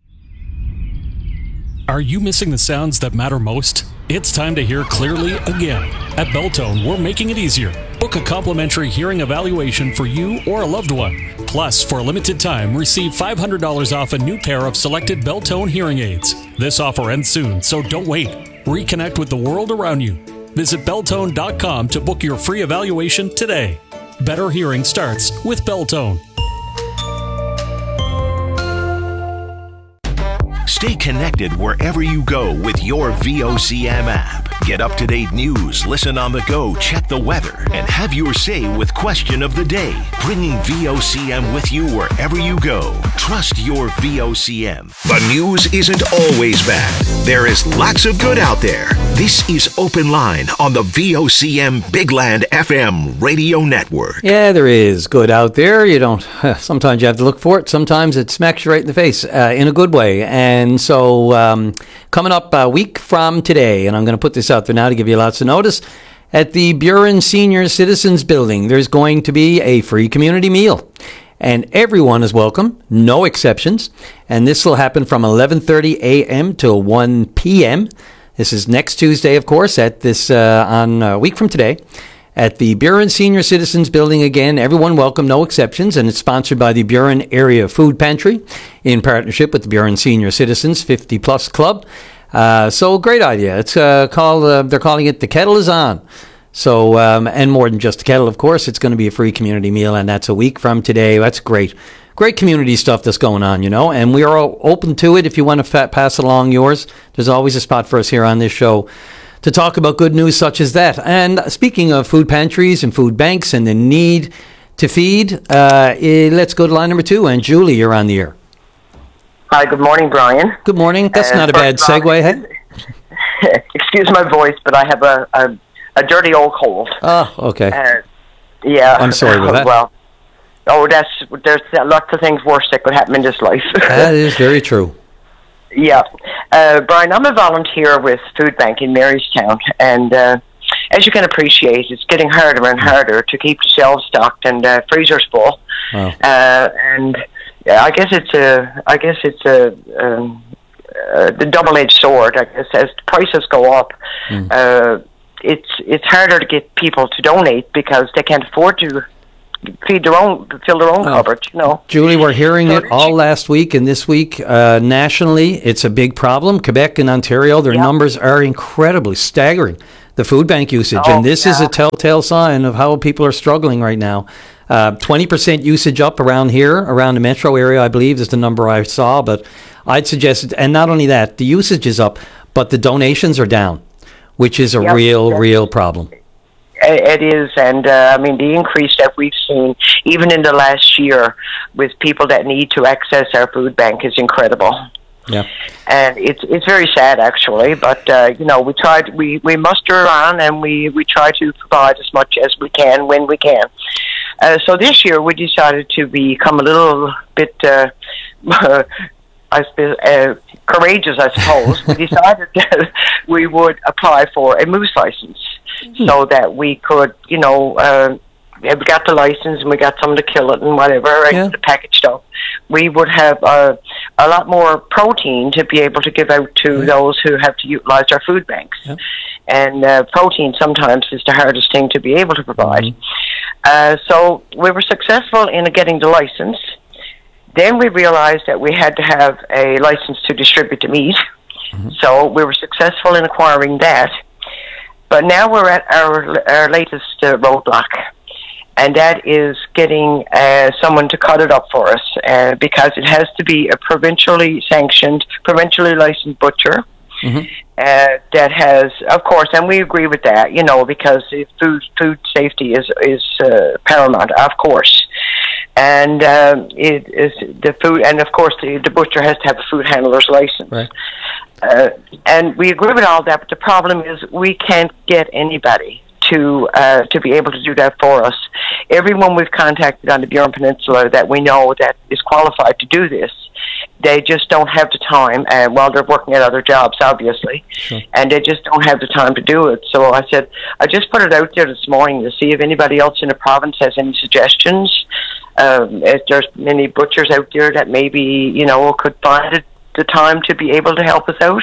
Speaker 3: Are you missing the sounds that matter most? It's time to hear clearly again. At Beltone, we're making it easier. Book a complimentary hearing evaluation for you or a loved one. Plus, for a limited time, receive five hundred dollars off a new pair of selected Beltone hearing aids. This offer ends soon, so don't wait. Reconnect with the world around you. Visit beltone dot com to book your free evaluation today. Better hearing starts with Beltone.
Speaker 2: Stay connected wherever you go with your V O C M app. Get up-to-date news, listen on the go, check the weather, and have your say with Question of the Day. Bringing V O C M with you wherever you go. Trust your V O C M. The news isn't always bad. There is lots of good out there. This is Open Line on the V O C M Big Land F M radio network.
Speaker 1: Yeah, there is good out there. You don't, sometimes you have to look for it. Sometimes it smacks you right in the face uh, in a good way. And so um, coming up a week from today, and I'm going to put this out there now to give you lots of notice, at the Buren Senior Citizens Building, there's going to be a free community meal. And everyone is welcome, no exceptions. And this will happen from eleven thirty a.m. to one p.m. This is next Tuesday, of course, at this uh, on a week from today. At the Buren Senior Citizens Building again, everyone welcome, no exceptions, and it's sponsored by the Buren Area Food Pantry in partnership with the Buren Senior Citizens fifty plus Club. Uh, so great idea. It's uh, called, uh, they're calling it The Kettle is On. So, um, and more than just a kettle, of course, it's going to be a free community meal, and that's a week from today. That's great. great community stuff that's going on, you know, and we are all open to it. If you want to fa- pass along yours, there's always a spot for us here on this show to talk about good news such as that. And speaking of food pantries and food banks and the need to feed, uh, eh, let's go to line number two. And Julie, you're on the air.
Speaker 5: Hi, good morning, Brian.
Speaker 1: Good morning. That's uh, not a bad segue. Hey?
Speaker 5: Excuse my voice, but I have a, a, a dirty old cold.
Speaker 1: Oh, okay.
Speaker 5: Uh, yeah.
Speaker 1: I'm sorry about that.
Speaker 5: Well, oh, that's there's lots of things worse that could happen in this life.
Speaker 1: That is very true.
Speaker 5: Yeah. Uh, Brian, I'm a volunteer with Food Bank in Marystown, and uh, as you can appreciate, it's getting harder and harder to keep the shelves stocked and uh, freezers full.
Speaker 1: Wow.
Speaker 5: Uh, and yeah, I guess it's a, I guess it's a, um, uh, the double-edged sword. I guess as prices go up, mm. uh, it's it's harder to get people to donate because they can't afford to feed their own, fill their own oh. cupboard, you know.
Speaker 1: Julie, we're hearing so it all last week and this week uh, nationally. It's a big problem. Quebec and Ontario, their yep. numbers are incredibly staggering. The food bank usage, oh, and this yeah. is a telltale sign of how people are struggling right now. Uh, twenty percent usage up around here, around the metro area, I believe, is the number I saw. But I'd suggest, and not only that, the usage is up, but the donations are down, which is a yep, real, yep. real problem.
Speaker 5: It is, and uh, I mean, the increase that we've seen, even in the last year, with people that need to access our food bank is incredible.
Speaker 1: Yeah.
Speaker 5: And it's it's very sad, actually, but, uh, you know, we try to, we, we muster on and we, we try to provide as much as we can when we can. Uh, so this year we decided to become a little bit, uh, I suppose, uh, courageous, I suppose. We decided that we would apply for a moose license. Hmm. So that we could, you know, uh, we got the license and we got someone to kill it and whatever, right, yeah. the packaged stuff. We would have uh, a lot more protein to be able to give out to yeah. those who have to utilize our food banks. Yeah. And uh, protein sometimes is the hardest thing to be able to provide. Mm-hmm. Uh, so we were successful in getting the license. Then we realized that we had to have a license to distribute the meat. Mm-hmm. So we were successful in acquiring that. But now we're at our our latest uh, roadblock, and that is getting uh, someone to cut it up for us, uh, because it has to be a provincially sanctioned, provincially licensed butcher mm-hmm. uh, that has, of course, and we agree with that, you know, because food food safety is is uh, paramount, of course, and um, it is the food, and of course the, the butcher has to have a food handler's license.
Speaker 1: Right.
Speaker 5: Uh, and we agree with all that, but the problem is we can't get anybody to uh, to be able to do that for us. Everyone we've contacted on the Burin Peninsula that we know that is qualified to do this, they just don't have the time, and while they're working at other jobs, obviously, sure. and they just don't have the time to do it. So I said, I just put it out there this morning to see if anybody else in the province has any suggestions. Um, if there's many butchers out there that maybe, you know, could find it the time to be able to help us out,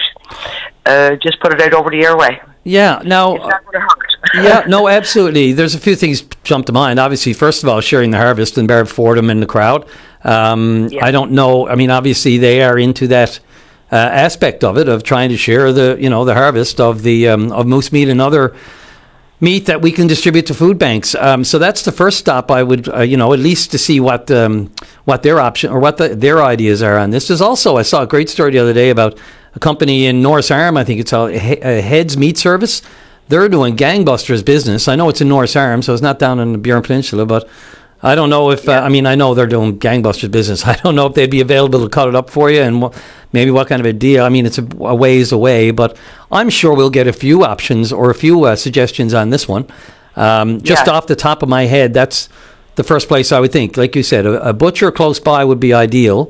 Speaker 5: uh, just put it out over the airway.
Speaker 1: Yeah, now,
Speaker 5: it's not going to hurt.
Speaker 1: yeah, no, absolutely. There's a few things jump to mind. Obviously, first of all, sharing the harvest and Barrett Fordham in the crowd. Um, yeah. I don't know. I mean, obviously, they are into that uh, aspect of it, of trying to share the, you know, the harvest of the um, of moose meat and other meat that we can distribute to food banks. Um, so that's the first stop. I would, uh, you know, at least to see what um, what their option or what the, their ideas are on this. There's also, I saw a great story the other day about a company in Norris Arm. I think it's called Heads Meat Service. They're doing gangbusters business. I know it's in Norris Arm, so it's not down in the Burin Peninsula, but I don't know if, yeah. uh, I mean, I know they're doing gangbusters business. I don't know if they'd be available to cut it up for you and wh- maybe what kind of a deal. I mean, it's a, a ways away, but I'm sure we'll get a few options or a few uh, suggestions on this one. Um, just yeah. off the top of my head, that's the first place I would think. Like you said, a, a butcher close by would be ideal.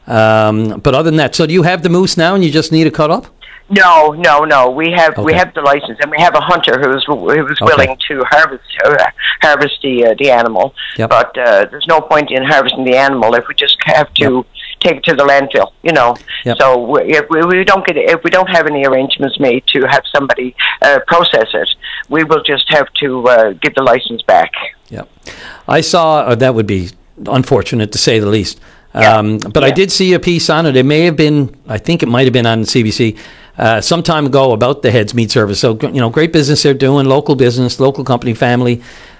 Speaker 1: Um, but other than that, so do you have the moose now and you just need a cut up?
Speaker 5: No, no, no. We have
Speaker 1: okay.
Speaker 5: we have the license, and we have a hunter who's who's okay. willing to harvest uh, harvest the uh, the animal.
Speaker 1: Yep.
Speaker 5: But uh, there's no point in harvesting the animal if we just have to yep. take it to the landfill. You know.
Speaker 1: Yep.
Speaker 5: So we, if we, we don't get if we don't have any arrangements made to have somebody uh, process it, we will just have to uh, give the license back.
Speaker 1: Yeah, I saw uh, that would be unfortunate to say the least.
Speaker 5: Yeah.
Speaker 1: Um, but
Speaker 5: yeah.
Speaker 1: I did see a piece on it. It may have been, I think it might have been on C B C uh, some time ago about the Heads Meat Service. So, you know, great business they're doing, local business, local company, family.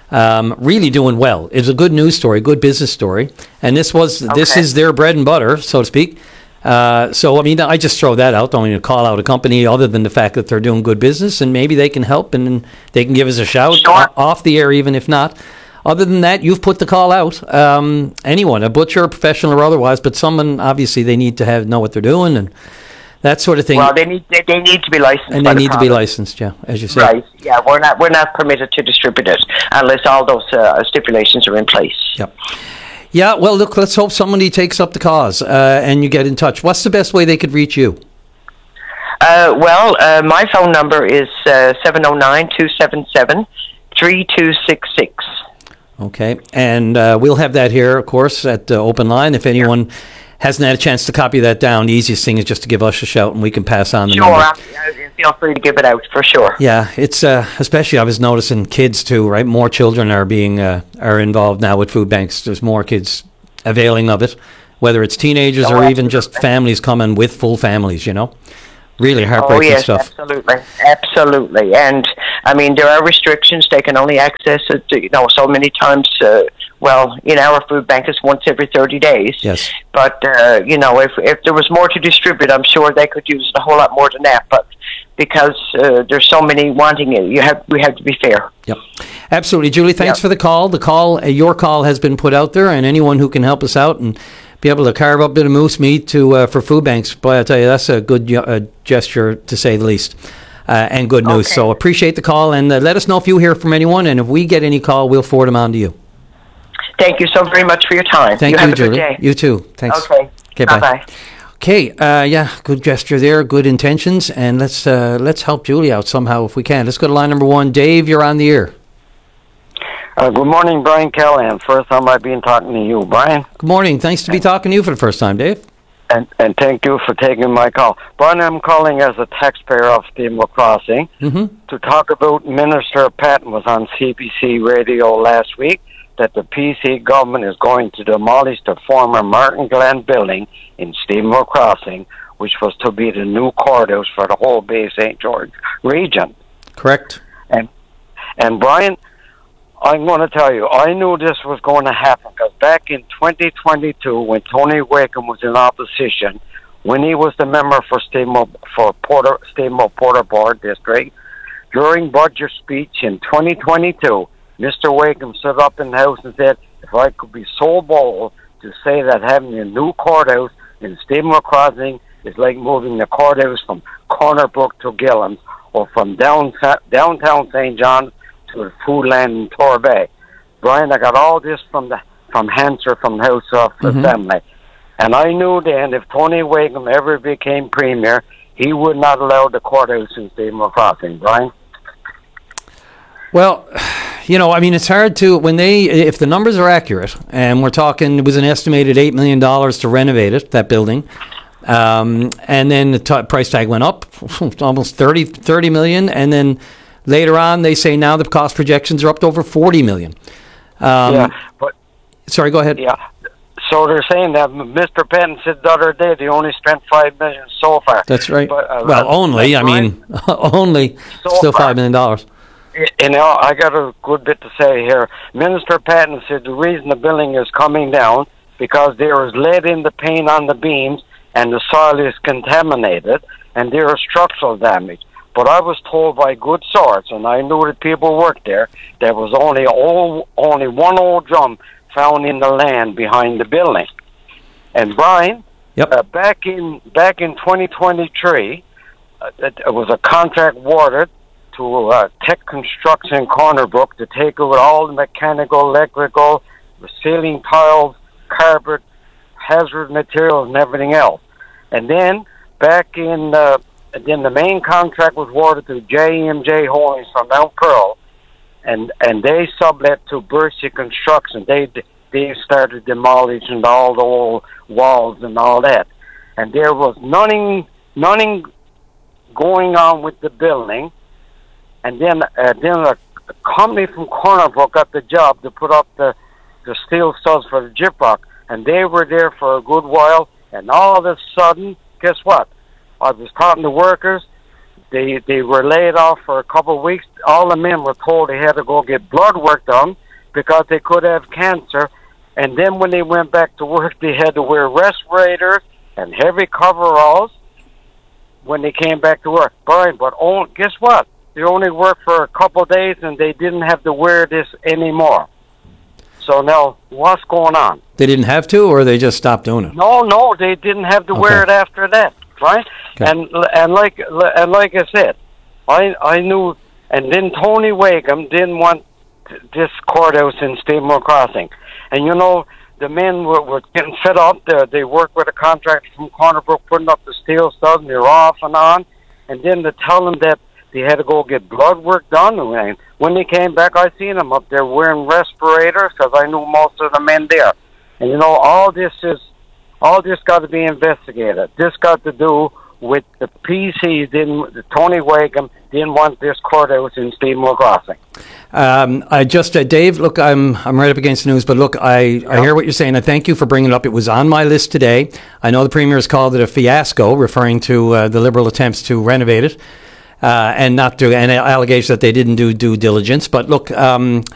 Speaker 1: Um, really doing well. It's a good news story, good business story, and this was okay. this is their bread and butter, so to speak. Uh, so I mean, I just throw that out. Don't mean to call out a company other than the fact that they're doing good business, and maybe they can help and they can give us a shout sure. off the air, even if not. Other than that, you've put the call out. Um, anyone, a butcher, a professional or otherwise, but someone obviously they need to have know what they're doing and that sort of thing.
Speaker 5: Well, they need they, they need to be licensed,
Speaker 1: and they need to be licensed. Yeah, as you said.
Speaker 5: Right. Yeah, we're not we're not permitted to distribute it unless all those uh, stipulations are in place.
Speaker 1: Yep. Yeah. Well, look. Let's hope somebody takes up the cause uh, and you get in touch. What's the best way they could reach you?
Speaker 5: Uh, well, uh, my phone number is uh, seven zero nine, two seven seven, three two six six.
Speaker 1: Okay, and uh, we'll have that here, of course, at uh, Open Line. If anyone hasn't had a chance to copy that down, the easiest thing is just to give us a shout and we can pass on the
Speaker 5: sure,
Speaker 1: number.
Speaker 5: Sure, feel free to give it out for sure.
Speaker 1: Yeah, it's uh, especially I was noticing kids too, right? More children are being uh, are involved now with food banks. There's more kids availing of it, whether it's teenagers oh, or absolutely. even just families coming with full families, you know? Really heartbreaking
Speaker 5: oh, yes,
Speaker 1: stuff.
Speaker 5: Absolutely, absolutely. And I mean, there are restrictions. They can only access it, you know, so many times. Uh, well, in our food bank, it's once every thirty days.
Speaker 1: Yes.
Speaker 5: But uh, you know, if if there was more to distribute, I'm sure they could use it a whole lot more than that. But because uh, there's so many wanting it, you have we have to be fair.
Speaker 1: Yep, absolutely, Julie. Thanks
Speaker 5: yep.
Speaker 1: for the call. The call, uh, your call, has been put out there, and anyone who can help us out and be able to carve up a bit of moose meat to uh, for food banks, boy, I tell you, that's a good uh, gesture to say the least, uh, and good news. Okay. So appreciate the call, and uh, let us know if you hear from anyone, and if we get any call, we'll forward them on to you.
Speaker 5: Thank you so very much for your time.
Speaker 1: Thank
Speaker 5: you,
Speaker 1: you,
Speaker 5: have a
Speaker 1: Julie.
Speaker 5: Good day.
Speaker 1: You too. Thanks.
Speaker 5: Okay.
Speaker 1: Okay.
Speaker 5: Bye
Speaker 1: Bye.
Speaker 5: bye.
Speaker 1: Okay. Uh, yeah. Good gesture there. Good intentions, and let's uh, let's help Julie out somehow if we can. Let's go to line number one. Dave, you're on the air.
Speaker 7: Uh, good morning, Brian Callahan. First time I've been talking to you, Brian.
Speaker 1: Good morning. Thanks to be talking to you for the first time, Dave.
Speaker 7: And and thank you for taking my call. Brian, I'm calling as a taxpayer of Steamboat Crossing
Speaker 1: mm-hmm.
Speaker 7: to talk about Minister Patton was on C B C radio last week that the P C government is going to demolish the former Martin Glen building in Steamboat Crossing, which was to be the new courthouse for the whole Bay Saint George region.
Speaker 1: Correct.
Speaker 7: And and Brian, I'm going to tell you, I knew this was going to happen because back in twenty twenty-two, when Tony Wakeham was in opposition, when he was the member for Steamboat for Porter Steamboat Porter Board District, during budget speech in twenty twenty-two, Mister Wakeham stood up in the House and said, "If I could be so bold to say that having a new courthouse in Steamboat Crossing is like moving the courthouse from Corner Brook to Gillams or from down, downtown Saint John to the Foodland in Torbay." Brian, I got all this from the from Hanser from the House of mm-hmm. Assembly. And I knew then if Tony Wakeham ever became Premier, he would not allow the courthouse in Steamboat Crossing, Brian.
Speaker 1: Well, you know, I mean, it's hard to, when they, if the numbers are accurate, and we're talking, it was an estimated eight million dollars to renovate it, that building, um, and then the t- price tag went up, almost thirty, thirty million, and then later on, they say now the cost projections are up to over forty million dollars. Um,
Speaker 7: yeah, but...
Speaker 1: Sorry, go ahead.
Speaker 7: Yeah. So they're saying that Mister Patton said the other day they only spent five million dollars so far.
Speaker 1: That's right.
Speaker 7: But, uh,
Speaker 1: well, only, I mean, only,
Speaker 7: so
Speaker 1: still
Speaker 7: far.
Speaker 1: five million dollars.
Speaker 7: You know, I got a good bit to say here. Minister Patton said the reason the building is coming down because there is lead in the paint on the beams and the soil is contaminated and there is structural damage. But I was told by good source, and I knew that people worked there, there was only old, only one old drum found in the land behind the building. And Brian,
Speaker 1: yep.
Speaker 7: uh, back in back in twenty twenty-three, uh, it, it was a contract awarded to uh, Tech Construction Corner Brook to take over all the mechanical, electrical, the ceiling tiles, carpet, hazard materials, and everything else. And then back in uh, then the main contract was awarded to J M J Holdings from Mount Pearl, and and they sublet to Bercy Construction. They they started demolishing all the old walls and all that, and there was nothing nothing going on with the building. And then uh, then a, a company from Corner Brook got the job to put up the the steel studs for the gyprock, and they were there for a good while. And all of a sudden, guess what? I was talking to workers. they they were laid off for a couple of weeks. All the men were told they had to go get blood work done because they could have cancer. And then when they went back to work, they had to wear respirators and heavy coveralls when they came back to work. Brian, but only, guess what? They only worked for a couple of days, and they didn't have to wear this anymore. So now, what's going on?
Speaker 1: They didn't have to, or they just stopped doing it?
Speaker 7: No, no, they didn't have to
Speaker 1: Okay.
Speaker 7: wear it after that, right?
Speaker 1: Okay.
Speaker 7: And and like and like I said, I I knew, and then Tony Wakeham didn't want this courthouse in Steamboat Crossing, and you know the men were, were getting fed up. They, they worked with a contractor from Corner Brook putting up the steel studs, and they're off and on, and then to tell them that they had to go get blood work done. And when they came back, I seen them up there wearing respirators because I knew most of the men there. And you know, all this is, all this got to be investigated. This got to do with the P C. Didn't Tony Wakeham didn't want this courthouse in Steamboat Crossing.
Speaker 1: Um, I just, uh, Dave, look, I'm I'm right up against the news, but look, I, I hear what you're saying. I thank you for bringing it up. It was on my list today. I know the Premier has called it a fiasco, referring to uh, the Liberal attempts to renovate it. Uh, and not do, and allegations that they didn't do due diligence. But look, um,